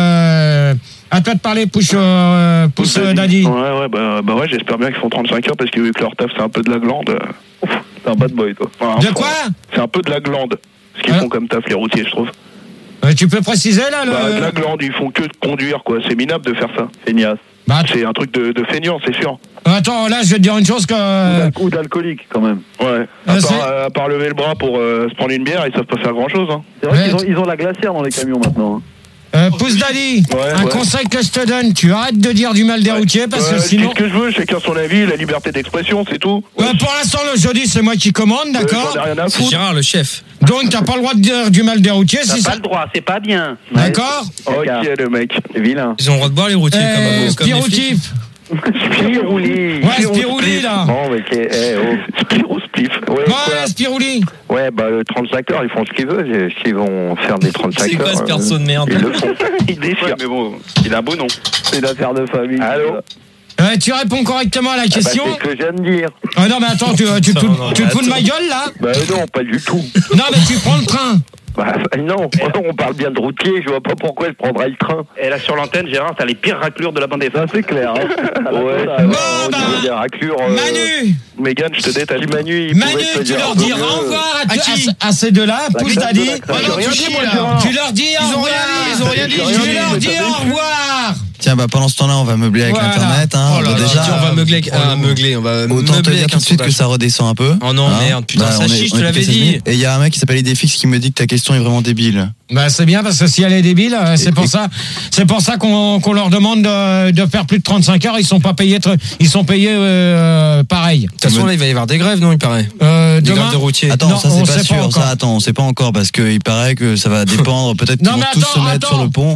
à toi de parler, Pouce Daddy. Ouais, j'espère bien qu'ils font 35 heures parce que vu que leur taf c'est un peu de la glande. C'est un bad boy toi. De quoi? C'est un peu de la glande. Ce qu'ils font comme taf les routiers, je trouve. Tu peux préciser là de la glande, ils font que de conduire quoi. C'est minable de faire ça. Feignasse. C'est un truc de feignant, c'est sûr. Attends, là, je vais te dire une chose que... Ou d'alcoolique, quand même. Ouais. À part lever le bras pour se prendre une bière, ils savent pas faire grand-chose. Hein. C'est vrai qu'ils ont la glacière dans les camions maintenant. Hein. Pouce Daddy, conseil que je te donne, tu arrêtes de dire du mal des routiers parce que sinon... Je dis ce que je veux, chacun son avis, la liberté d'expression, c'est tout. Pour l'instant, le jeudi, c'est moi qui commande, d'accord? C'est Gérard, le chef. Donc, t'as pas le droit de dire du mal des routiers, si ça... T'as pas le droit, c'est pas bien. D'accord? Ok, le mec. C'est vilain. Ils ont le droit de boire les routiers comme Spiroutif. Spirouli. Ouais, Spirouli, là. Bon, mais Spirou-spliff. Ouais, Spirouli. Ouais, le 35 heures, ils font ce qu'ils veulent. S'ils vont faire des 35 heures. C'est quoi ce perso de merde? Ils le font. Ils déchirent. Mais bon, il a un beau nom. C'est une affaire de famille. Allô? Tu réponds correctement à la question? C'est ce que je viens de dire. Ah non, mais attends, tu te fous de ma gueule, là? Non, pas du tout. Non, mais tu prends le train. Non, on parle bien de routier, je vois pas pourquoi je prendrais le train. Et là sur l'antenne, Gérard, t'as les pires raclures de la bande FM. C'est clair. Ouais, des raclures. Manu. Mégane, je te détache. Manu, tu leur dis au revoir à ces deux-là, Pouce Daddy. Tu leur dis au revoir. Ils ont rien dit. Tu leur dis au revoir. Tiens, pendant ce temps-là, on va meubler avec l'internet. Déjà, on va meubler. On va autant te dire tout de suite que ça redescend un peu. Oh non, merde, putain, ça chie, je te l'avais dit. Et il y a un mec qui s'appelle Idéfix qui me dit que ta question est vraiment débile. C'est bien parce que si elle est débile, c'est pour ça qu'on leur demande de faire plus de 35 heures. Ils sont payés pareil. De toute façon, là, il va y avoir des grèves, non, il paraît. Des grèves de routiers. Attends, ça c'est pas sûr. Ça, attends, on sait pas encore parce qu'il paraît que ça va dépendre. Peut-être qu'ils vont tous se mettre sur le pont.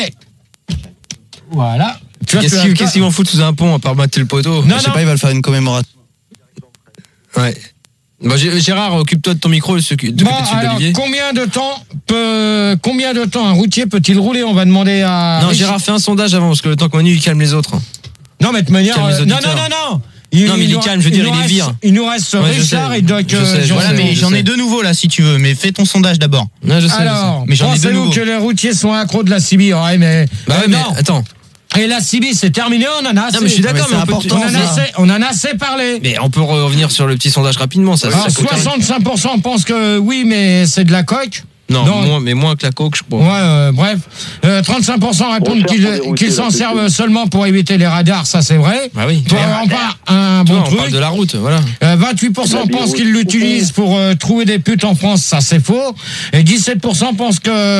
Voilà. Qu'est-ce qu'ils vont foutre sous un pont à part battre le poteau? Je sais pas, ils veulent faire une commémoration. Ouais. Gérard, occupe-toi de ton micro. Alors, combien de temps un routier peut-il rouler? On va demander à... Non, Gérard, fais un sondage avant, parce que le temps que Manu, il calme les autres. Non, mais de manière... Non. Non, mais il est calme, je veux dire, il est vire. Il nous reste Richard et Doc. Voilà, mais j'en ai deux nouveaux là, si tu veux. Mais fais ton sondage d'abord. Non, je sais. Alors, mais j'en ai deux nouveaux. Pensez-vous que les routiers sont accros de la CB? Ouais, mais... mais attends. Et la CB, c'est terminé, on en a assez. Non, mais je suis d'accord, mais on en a assez parlé. Mais on peut revenir sur le petit sondage rapidement. 65% pensent que oui, mais c'est de la coque. Non, mais moins que la coke, je crois. Ouais, bref. 35% répondent qu'ils s'en servent seulement pour éviter les radars, ça c'est vrai. Bah oui. Toi, vraiment pas un bon truc. On parle de la route, voilà. 28% pensent qu'ils l'utilisent pour trouver des putes en France, ça c'est faux. Et 17% pensent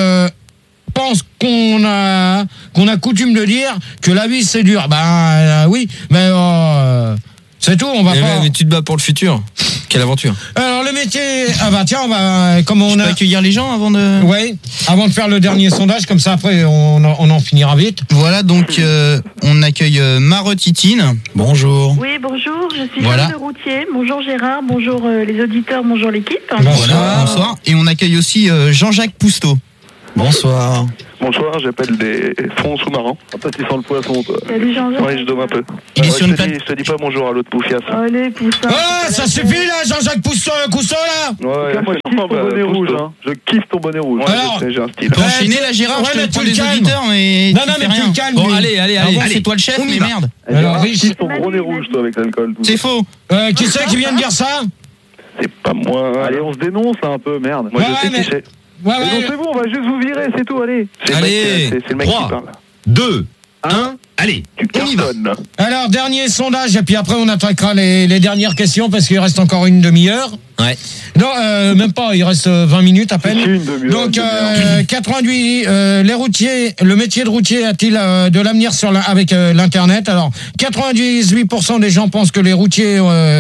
qu'on a coutume de dire que la vie c'est dur. Oui, mais c'est tout, on va pas. Mais tu te bats pour le futur. Quelle aventure. Alors le métier, on va peut accueillir les gens avant de. Oui, avant de faire le dernier sondage, comme ça après on en finira vite. Voilà, donc on accueille Marotitine. Bonjour. Oui, bonjour, je suis Jeanne de Routier. Bonjour Gérard, bonjour les auditeurs, bonjour l'équipe. Bonsoir. Et on accueille aussi Jean-Jacques Pousteau. Bonsoir. Bonsoir, j'appelle des fonds sous-marins. Toi, tu sens le poisson, toi. Salut Jean-Jacques. Oui, je dome un peu. Il est sur une je te dis pas bonjour à l'autre poufias. Allez, Poussin. Oh, ça suffit là, Jean-Jacques Cousteau là. Ouais, moi, je kiffe ton bonnet rouge. Je kiffe ton bonnet rouge. Alors, j'ai un style. Tu peux enchaîner là, Gérard, je te prends les auditeurs, mais. Non, mais tu le calmes. Bon, allez. C'est toi le chef, mais merde. Alors, je kiffe ton bonnet rouge, toi, avec l'alcool. C'est faux. Qui c'est qui vient de dire ça? C'est pas moi. Allez, on se dénonce un peu, merde. Moi, je sais qui c'est. Ouais. C'est bon, on va juste vous virer, c'est tout, allez. C'est le mec qui parle. 2, 1, allez. Tu cartonnes. Alors, dernier sondage, et puis après on attaquera les dernières questions parce qu'il reste encore une demi-heure. Ouais. Non, même pas, il reste 20 minutes à peine. Une demi-heure. Donc, 88, les routiers, le métier de routier a-t-il de l'avenir avec l'Internet? Alors, 98% des gens pensent que les routiers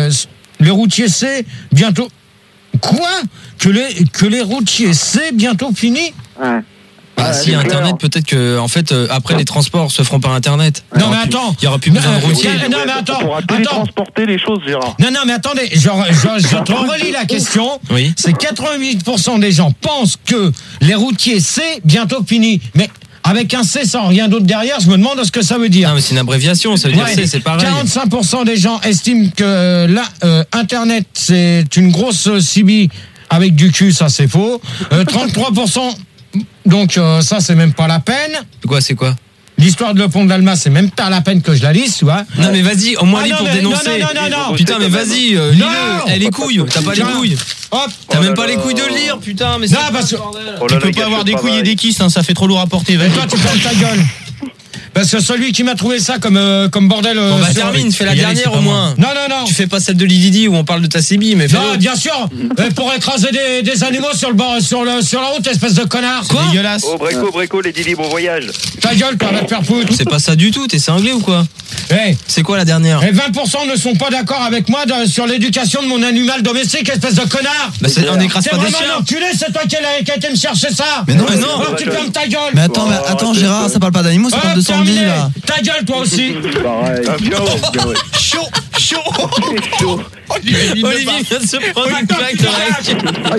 c'est bientôt... Quoi? Que les routiers c'est bientôt fini? Ouais. Si Internet, peut-être que en fait après les transports se feront par Internet. Non mais attends, il y aura plus besoin de routiers. Non mais attends, on pourra télétransporter les choses, Gérard. Non mais attendez, je te relis la question. Oui. C'est 88% des gens pensent que les routiers c'est bientôt fini. Mais avec un C sans rien d'autre derrière, je me demande ce que ça veut dire. Non mais c'est une abréviation, ça veut dire c'est pareil. 45% des gens estiment que Internet c'est une grosse CB avec du cul, ça c'est faux. 33%, donc ça c'est même pas la peine. C'est quoi? L'histoire de le pont de l'Alma, c'est même pas la peine que je la lise, tu vois. Non mais vas-y, au moins lis pour dénoncer. Non. Putain mais vas-y, lis-le. Les couilles, t'as pas les couilles. Hop. T'as même pas les couilles de le lire, putain. Mais non, parce que tu peux pas avoir des couilles et des kisses, ça fait trop lourd à porter. Et toi tu fermes ta gueule. Parce que celui qui m'a trouvé ça comme bordel. Bon bah termine, fais la dernière au moins. Non. Tu fais pas celle de Lididi où on parle de ta CB, mais fais. Non, bien sûr. Pour écraser des animaux sur la route, espèce de connard. Quoi? Dégueulasse. Oh Bréco, les Didi, bon voyage. Ta gueule, toi, va te faire foutre. C'est pas ça du tout, t'es cinglé ou quoi? C'est quoi la dernière? Et 20% ne sont pas d'accord avec moi sur l'éducation de mon animal domestique, espèce de connard. Bah on n'écrase pas des chiens. C'est vraiment un enculé, c'est toi qui as été me chercher ça. Mais non. Tu fermes ta gueule. Mais attends Gérard, ça parle pas d'animaux, ça parle de Sandy là. Ta gueule toi aussi. Pareil. Chaud. Olivier vient de se prendre une claque de la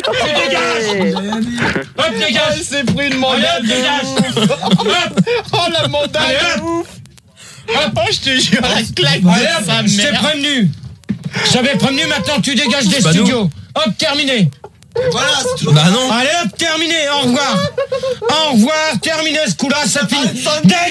Hop, dégage. C'est pris une mandale de ouf. Oh la mandale de ouf. Oh, je te jure, la claque je t'ai prévenu. Je t'avais prévenu, maintenant tu dégages des studios. Hop, terminé. Voilà, c'est toujours... Bah non. Allez hop, terminé, au revoir. Au revoir, terminé ce coup-là, c'est fini.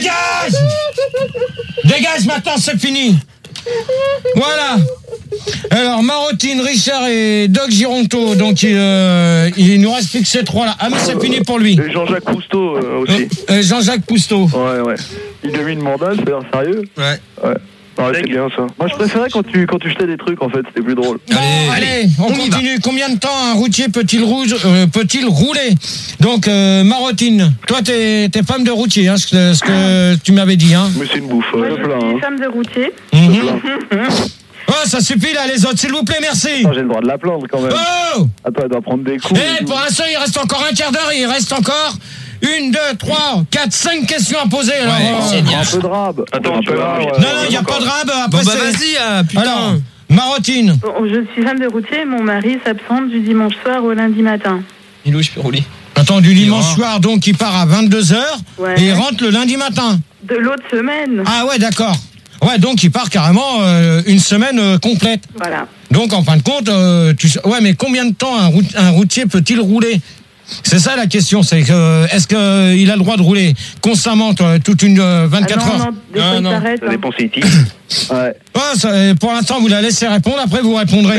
Dégage maintenant, c'est fini. Voilà. Alors, Marotine, Richard et Doc Gironto, donc il nous reste plus que ces trois-là. Ah mais c'est fini pour lui. Et Jean-Jacques Cousteau aussi. Jean-Jacques Pousteau. Ouais. Il devine une mandale, c'est sérieux? Ouais. C'est bien ça. Moi je préférais quand tu jetais des trucs en fait, c'était plus drôle. Allez, on continue. Combien de temps un routier peut-il rouler? Donc Marotine, toi t'es femme de routier, hein, ce que tu m'avais dit. Hein. Mais c'est une bouffe. Moi je suis femme de routier. Oh, ça suffit là les autres, s'il vous plaît, merci. J'ai le droit de la plaindre quand même. Oh. Attends, elle doit prendre des coups. Pour l'instant, il reste encore un quart d'heure, il reste encore 1, 2, 3, 4, 5 questions à poser. Alors, un peu de rab. Attends, un peu non, il n'y a pas de rab. Après, bon bah vas-y, putain. Alors, Marotine. Je suis femme de routier, mon mari s'absente du dimanche soir au lundi matin. Ilou, je peux rouler. Attends, du dimanche soir, donc il part à 22h et il rentre le lundi matin. De l'autre semaine. Ah ouais, d'accord. Ouais, donc il part carrément une semaine complète. Voilà. Donc en fin de compte, ouais, mais combien de temps un routier peut-il rouler? C'est ça la question, c'est que est-ce qu'il a le droit de rouler constamment toute une 24 heures? Non, ça dépend si il tire. Ouais. Pour l'instant, vous la laissez répondre, après vous répondrez. D'accord.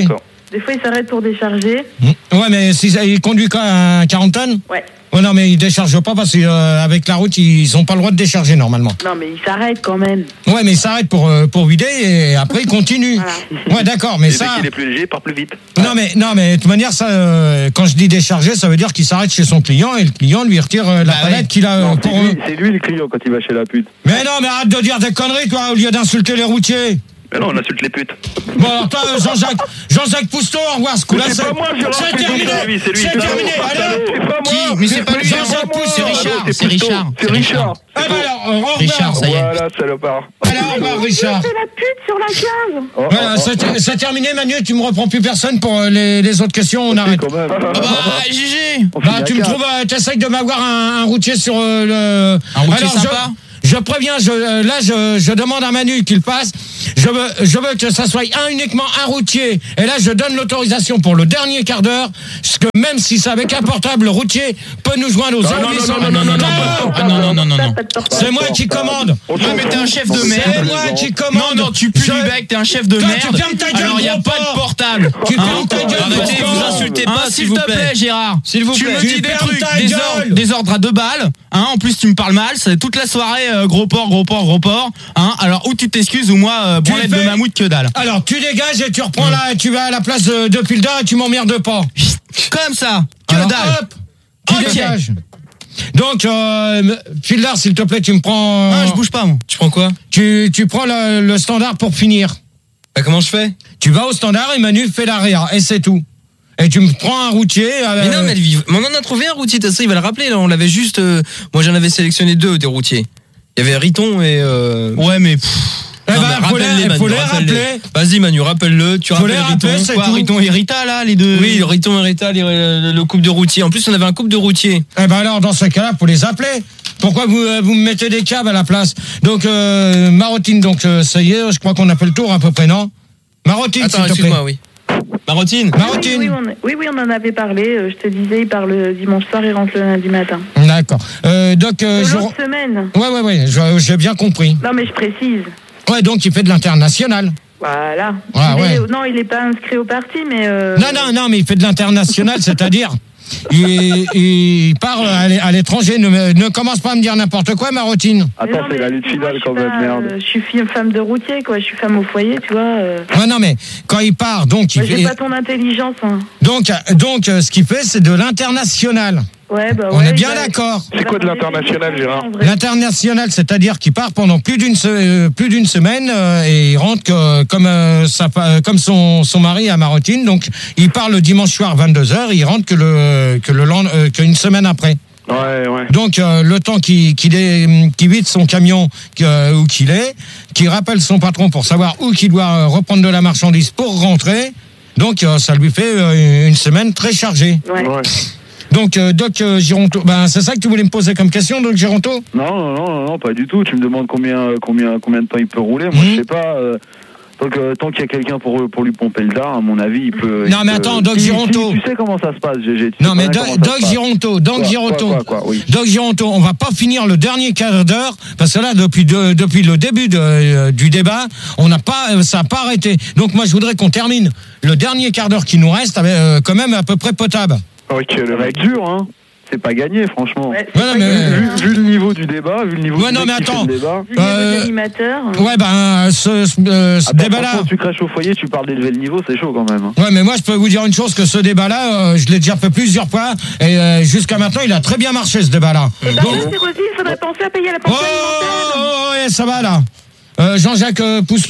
Des fois, il s'arrête pour décharger. Ouais, mais il conduit quand à 40 tonnes? Ouais. Ouais, non, mais il décharge pas parce qu'avec la route, ils ont pas le droit de décharger normalement. Non, mais il s'arrête quand même. Ouais, mais il s'arrête pour vider et après il continue. Voilà. Ouais, d'accord, mais ça. Dès qu'il est plus léger, il part plus vite. Non, mais de toute manière, ça, quand je dis décharger, ça veut dire qu'il s'arrête chez son client et le client lui retire la palette qu'il a. Non, c'est lui le client quand il va chez la pute. Mais non, mais arrête de dire des conneries, toi, au lieu d'insulter les routiers. Mais non, on insulte les putes. Bon, alors toi, Jean-Jacques Pousteau, au revoir, ce coup-là, c'est terminé. C'est terminé, allez. Qui? Mais c'est pas lui, Jean-Jacques Pousteau, c'est Richard. C'est Richard. Ah bah alors, au revoir. Richard, ça y est. Voilà, salopard. Alors, au revoir, Richard. C'est la pute sur la 15. Voilà, c'est terminé, Manu, tu me reprends plus personne pour les autres questions, on arrête. Quand même. Ah bah, GG. Bah, tu me trouves, t'essayes de m'avoir un routier sur le... Un routier sympa. Je préviens, je demande à Manu qu'il passe. Je veux que ça soit uniquement un routier. Et là, je donne l'autorisation pour le dernier quart d'heure. Parce que même si c'est avec un portable, le routier peut nous joindre aux 0800. Non. C'est moi qui commande. Non, mais t'es un chef de merde. C'est moi qui commande. Non, tu pues du bec, t'es un chef de merde. Tu fermes ta gueule. Alors, il n'y a pas de portable. Tu fermes ta gueule. Arrêtez, vous insultez pas, s'il te plaît, Gérard. S'il vous plaît. Tu me dis des trucs, des ordres à 2 balles. En plus, tu me parles mal. C'est toute la soirée, gros porc. Alors, ou tu t'excuses, ou moi, branlette de mammouth, que dalle. Alors, tu dégages et tu reprends là, tu vas à la place de Pildar et tu m'emmerdes pas. Comme ça. Que alors, dalle. Hop, tu dégages. Donc, Pildar, s'il te plaît, tu me prends... je bouge pas, moi. Tu prends quoi? Tu prends le standard pour finir. Bah, comment je fais? Tu vas au standard et Manu fait l'AREA, et c'est tout. Et tu me prends un routier... Mais non, mais on en a trouvé un routier, t'as ça, il va le rappeler, là. On l'avait juste... moi, j'en avais sélectionné 2 des routiers. Il y avait Riton et... Ouais, mais... Il faut les rappeler. Vas-y Manu, rappelle-le. Tu rappelles Riton et Rita là, les deux. Oui, Riton et Rita, le couple de routiers. En plus, on avait un couple de routiers. Eh ben alors, dans ce cas-là, faut les appeler. Pourquoi vous me mettez des câbles à la place? Donc, Marotine, donc ça y est, je crois qu'on a fait le tour à peu près, non? Marotine, attends, s'il te plaît. Oui. Marotine. Oui, on en avait parlé. Je te disais, il part le dimanche soir, il rentre le lundi matin. D'accord. Donc, l'autre semaine. Ouais, j'ai bien compris. Non, mais je précise. Ouais, donc il fait de l'international. Voilà. Non, il n'est pas inscrit au parti, mais... Non, mais il fait de l'international, c'est-à-dire... Il part à l'étranger. Ne commence pas à me dire n'importe quoi, Marotine. Attends, c'est la lutte finale quand même, merde. Je suis femme de routier, quoi. Je suis femme au foyer, tu vois. Ouais, non, mais quand il part, donc il fait... J'ai pas ton intelligence, hein. Donc, ce qu'il fait, c'est de l'international. Ouais, bah ouais. On est bien d'accord. C'est quoi de l'international, Gérard? L'international, c'est-à-dire qu'il part pendant plus d'une semaine et il rentre comme son mari à Marotine. Donc, il part le dimanche soir 22h et il rentre qu'une semaine après. Ouais. Donc, le temps qu'il vide son camion où qu'il est, qu'il rappelle son patron pour savoir où qu'il doit reprendre de la marchandise pour rentrer. Donc, ça lui fait une semaine très chargée. Ouais. Donc, Doc Gironto, c'est ça que tu voulais me poser comme question, Doc Gironto? Non, pas du tout. Tu me demandes combien de temps il peut rouler. Moi, je sais pas. Tant qu'il y a quelqu'un pour lui pomper le dard, à mon avis, il peut... Non, mais attends, Doc Gironto... Tu sais comment ça se passe, GG. Non, mais Doc Gironto, oui. Doc Gironto, on va pas finir le dernier quart d'heure, parce que là, depuis le début du débat, ça n'a pas arrêté. Donc, moi, je voudrais qu'on termine le dernier quart d'heure qui nous reste, avec, quand même à peu près potable. Ok, le mec dur, hein. C'est pas gagné, franchement. Ouais, vu le niveau du débat, vu le niveau du débat. Vu le l'animateur. Ouais, ce débat-là. Tu crèches au foyer, tu parles d'élever le niveau, c'est chaud quand même. Ouais, mais moi, je peux vous dire une chose, que ce débat-là, je l'ai déjà fait plusieurs fois, et jusqu'à maintenant, il a très bien marché, ce débat-là. Et par contre, il faudrait penser à payer la pension alimentaire. Ouais, ça va, là. Jean-Jacques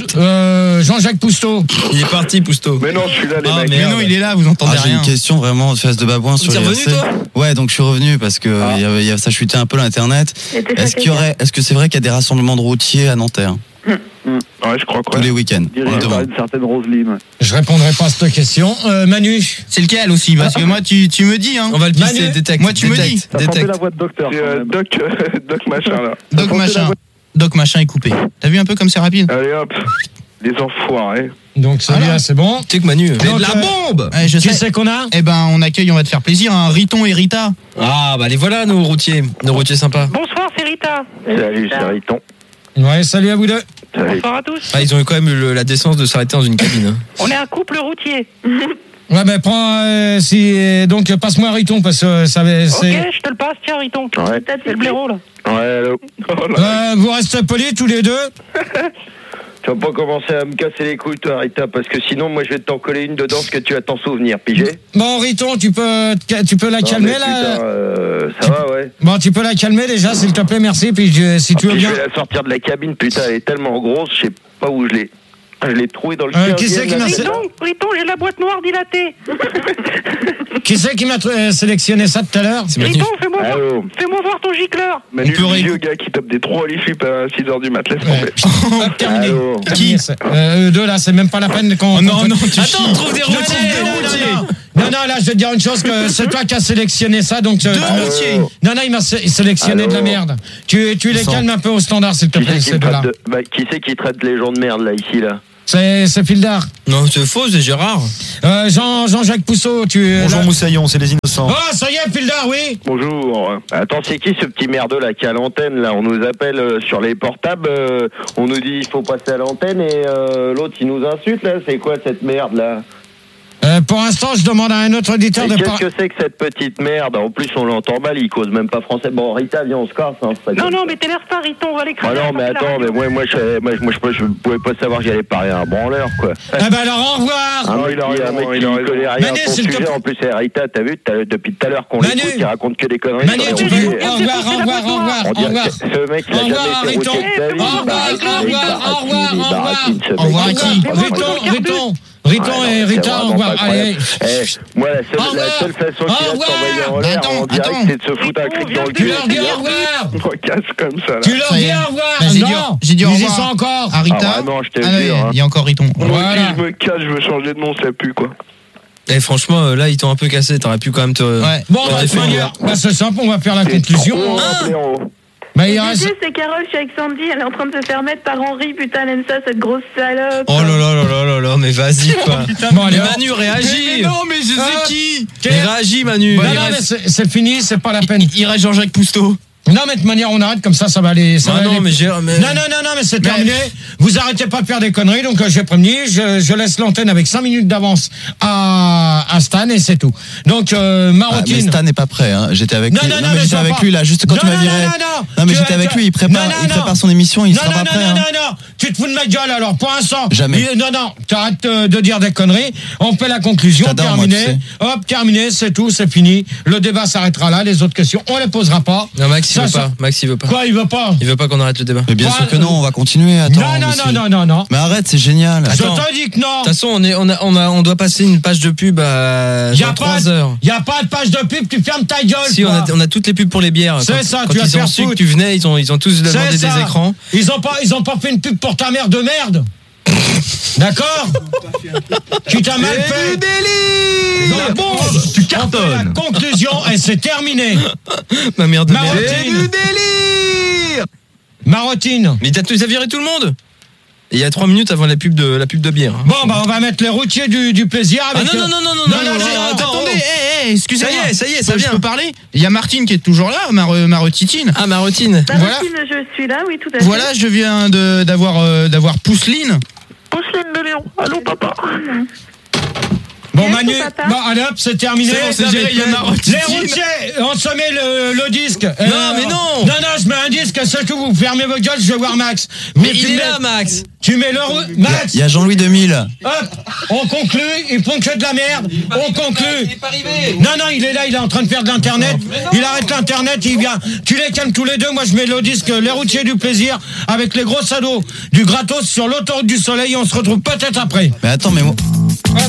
Pousteau. Il est parti, Pousteau. Mais non, je suis là, les mecs. Mais non, il est là, vous entendez rien. J'ai une question vraiment de face de babouin sur les revenu, toi? Ouais, donc je suis revenu parce que ça chutait un peu l'internet. Est-ce que c'est vrai qu'il y a des rassemblements de routiers à Nanterre? Ouais, je crois quoi. Tous les week-ends. Dirigé par une certaine Roselyne. Je répondrai pas à cette question. Manu. C'est lequel aussi? Parce que moi, tu me dis, hein. On va le pisser, détecte. Moi, tu me dis. T'as tenté la voix de docteur. C'est Doc machin, là. Doc machin est coupé. T'as vu un peu comme c'est rapide? Allez hop, les enfoirés. Donc celui-là, c'est bon. Tu sais que Manu. C'est de la bombe. Je sais qu'on a. Eh ben, on accueille, on va te faire plaisir, hein. Riton et Rita. Ah, bah les voilà, nos routiers sympas. Bonsoir, c'est Rita. Salut, c'est Riton. Ouais, salut à vous deux. Bonsoir à tous. Ah, ils ont eu quand même la décence de s'arrêter dans une cabine. On est un couple routier. Ouais, mais prends, donc passe-moi un Riton, parce que ça va. Ok, je te le passe, tiens, Riton. Ouais. C'est le blaireau, là. Ouais, allô. Vous restez polis tous les deux. Tu vas pas commencer à me casser les couilles, toi, Rita, parce que sinon, moi, je vais t'en coller une dedans, ce que tu vas t'en souvenir, pigé. Bon, Riton, tu peux la calmer, là. Putain, ça va, ouais. Bon, tu peux la calmer déjà, s'il te plaît, merci. Puis si tu veux bien. Je vais la sortir de la cabine, putain, elle est tellement grosse, je sais pas où je l'ai. Je l'ai trouvé dans le chien. Qui c'est qui m'a Riton, j'ai la boîte noire dilatée. Qui c'est qui m'a sélectionné ça tout à l'heure? Riton, fais-moi voir ton gicleur. Manu, le vieux gars qui tape des trous à l'ifip à 6h du mat, laisse tomber. Terminé. Qui deux là, c'est même pas la peine qu'on. Non, tu Attends, on trouve des routiers. Non, là, je vais te dire une chose, que c'est toi qui as sélectionné ça, donc. Non, il m'a sélectionné de la merde. Tu les calmes un peu au standard, s'il te plaît, ces deux-là. Qui c'est qui traite les gens de merde, là, ici, là? C'est Fildar. Non, c'est faux, c'est Gérard. Jean-Jacques Pousseau, Bonjour Moussaillon, c'est les innocents. Oh, ça y est, Fildar, oui. Bonjour. Attends, c'est qui ce petit merdeux là qui est à l'antenne là? On nous appelle sur les portables, on nous dit il faut passer à l'antenne et l'autre il nous insulte là. C'est quoi cette merde là? Pour l'instant, je demande à un autre auditeur de parler. Qu'est-ce que c'est que cette petite merde? En plus, on l'entend mal, il cause même pas français. Bon, Rita, viens, on se casse. Hein, non, mais t'énerve pas, Riton, on va l'écraser. Ah non, mais attends, mais moi, je pouvais pas savoir que j'allais parler à un branleur, quoi. Eh ben alors, au revoir. Un mec qui connaît rien à son sujet. En plus, c'est Rita, t'as vu, depuis tout à l'heure qu'on l'écoute, qui raconte que des conneries. Manu, tu peux. Au revoir. Ce mec, il a jamais été routier de sa vie. Au revoir, Riton. Riton et Rita, au revoir. Allez. Moi, la seule façon qu'il a de s'envoyer en l'air en direct, c'est de se foutre un clic dans le cul. Tu leur dis au revoir. On casse comme ça, là. Tu leur dis au revoir. J'ai dit au revoir. Ils y sont encore. À Rita. Non, je te jure. Il y a encore Riton. Moi, si je me casse, je veux changer de nom, ça pue, quoi. Et franchement, là, ils t'ont un peu cassé. T'aurais pu quand même te. Ouais. Bon, c'est simple, on va faire la conclusion. Mais c'est Carole, je suis avec Sandy, elle est en train de se faire mettre par Henri, putain, elle aime ça, cette grosse salope. Oh là, mais vas-y, quoi. Bon, mais Manu, réagis. Mais non, mais je sais qui. Mais réagis, Manu. Non, mais c'est fini, c'est pas la peine. Il reste Jean-Jacques Pousteau. Non, mais de manière, on arrête comme ça va aller. Non, mais c'est terminé. Vous arrêtez pas de faire des conneries, donc j'ai prévenu. Je laisse l'antenne avec 5 minutes d'avance à Stan et c'est tout. Donc, Marotine. Mais Stan n'est pas prêt, hein. J'étais avec lui. Non, mais j'étais avec lui, là, juste quand tu m'as viré. Non, mais j'étais avec lui, il prépare son émission, il sera pas prêt. Non, tu te fous de ma gueule alors, pour l'instant. Jamais. Non, tu arrêtes de dire des conneries. On fait la conclusion, terminé. Hop, terminé, c'est tout, c'est fini. Le débat s'arrêtera là, les autres questions, on les posera pas. Non, Max, il veut pas. Quoi, il veut pas? Il veut pas qu'on arrête le débat. Mais bien sûr que non, on va continuer. Attends, non. Mais arrête, c'est génial. Je te dis que non. De toute façon, on doit passer une page de pub à 3 heures. Il y a pas de page de pub, tu fermes ta gueule. Si, on a toutes les pubs pour les bières. C'est ça, quand tu vas ils ont su que tu venais, ils ont tous demandé des écrans. Ils ont pas fait une pub pour ta mère de merde. D'accord? Tu t'as mal fait. Du délire. Bon, tu cartonnes. La conclusion, et c'est terminé. Ma mère de merde. Du délire. Marotine. Mais t'as viré tout le monde. Et il y a 3 minutes avant la pub de bière. Bon, on va mettre les routiers du plaisir avec. Ah non, attendez, excusez-moi. Ça y est, ça vient. Je peux parler? Il y a Martine qui est toujours là, Marotitine. Ah, Marotine. Marotine, je suis là, oui, tout à fait. Voilà, je viens d'avoir Pousseline. Pousseline de Léon. Allô, papa. Bon, Manu, allez hop, c'est terminé. C'est bon, il y a Marotine. Les routiers, on se met le disque. Non, mais non. Non, je mets un disque, c'est tout, vous fermez vos gueules, je vais voir Max. Mais il est là, Max. Tu mets le Max. Il y a Jean-Louis 2000. Hop, on conclut, ils font que de la merde. On conclut. Il est pas arrivé. Non, il est là, il est en train de faire de l'internet. Il arrête l'internet, il vient. Tu les calmes tous les deux, moi je mets le disque Les routiers du plaisir avec les gros ados du gratos sur l'autoroute du soleil, on se retrouve peut-être après. Mais attends, mais moi...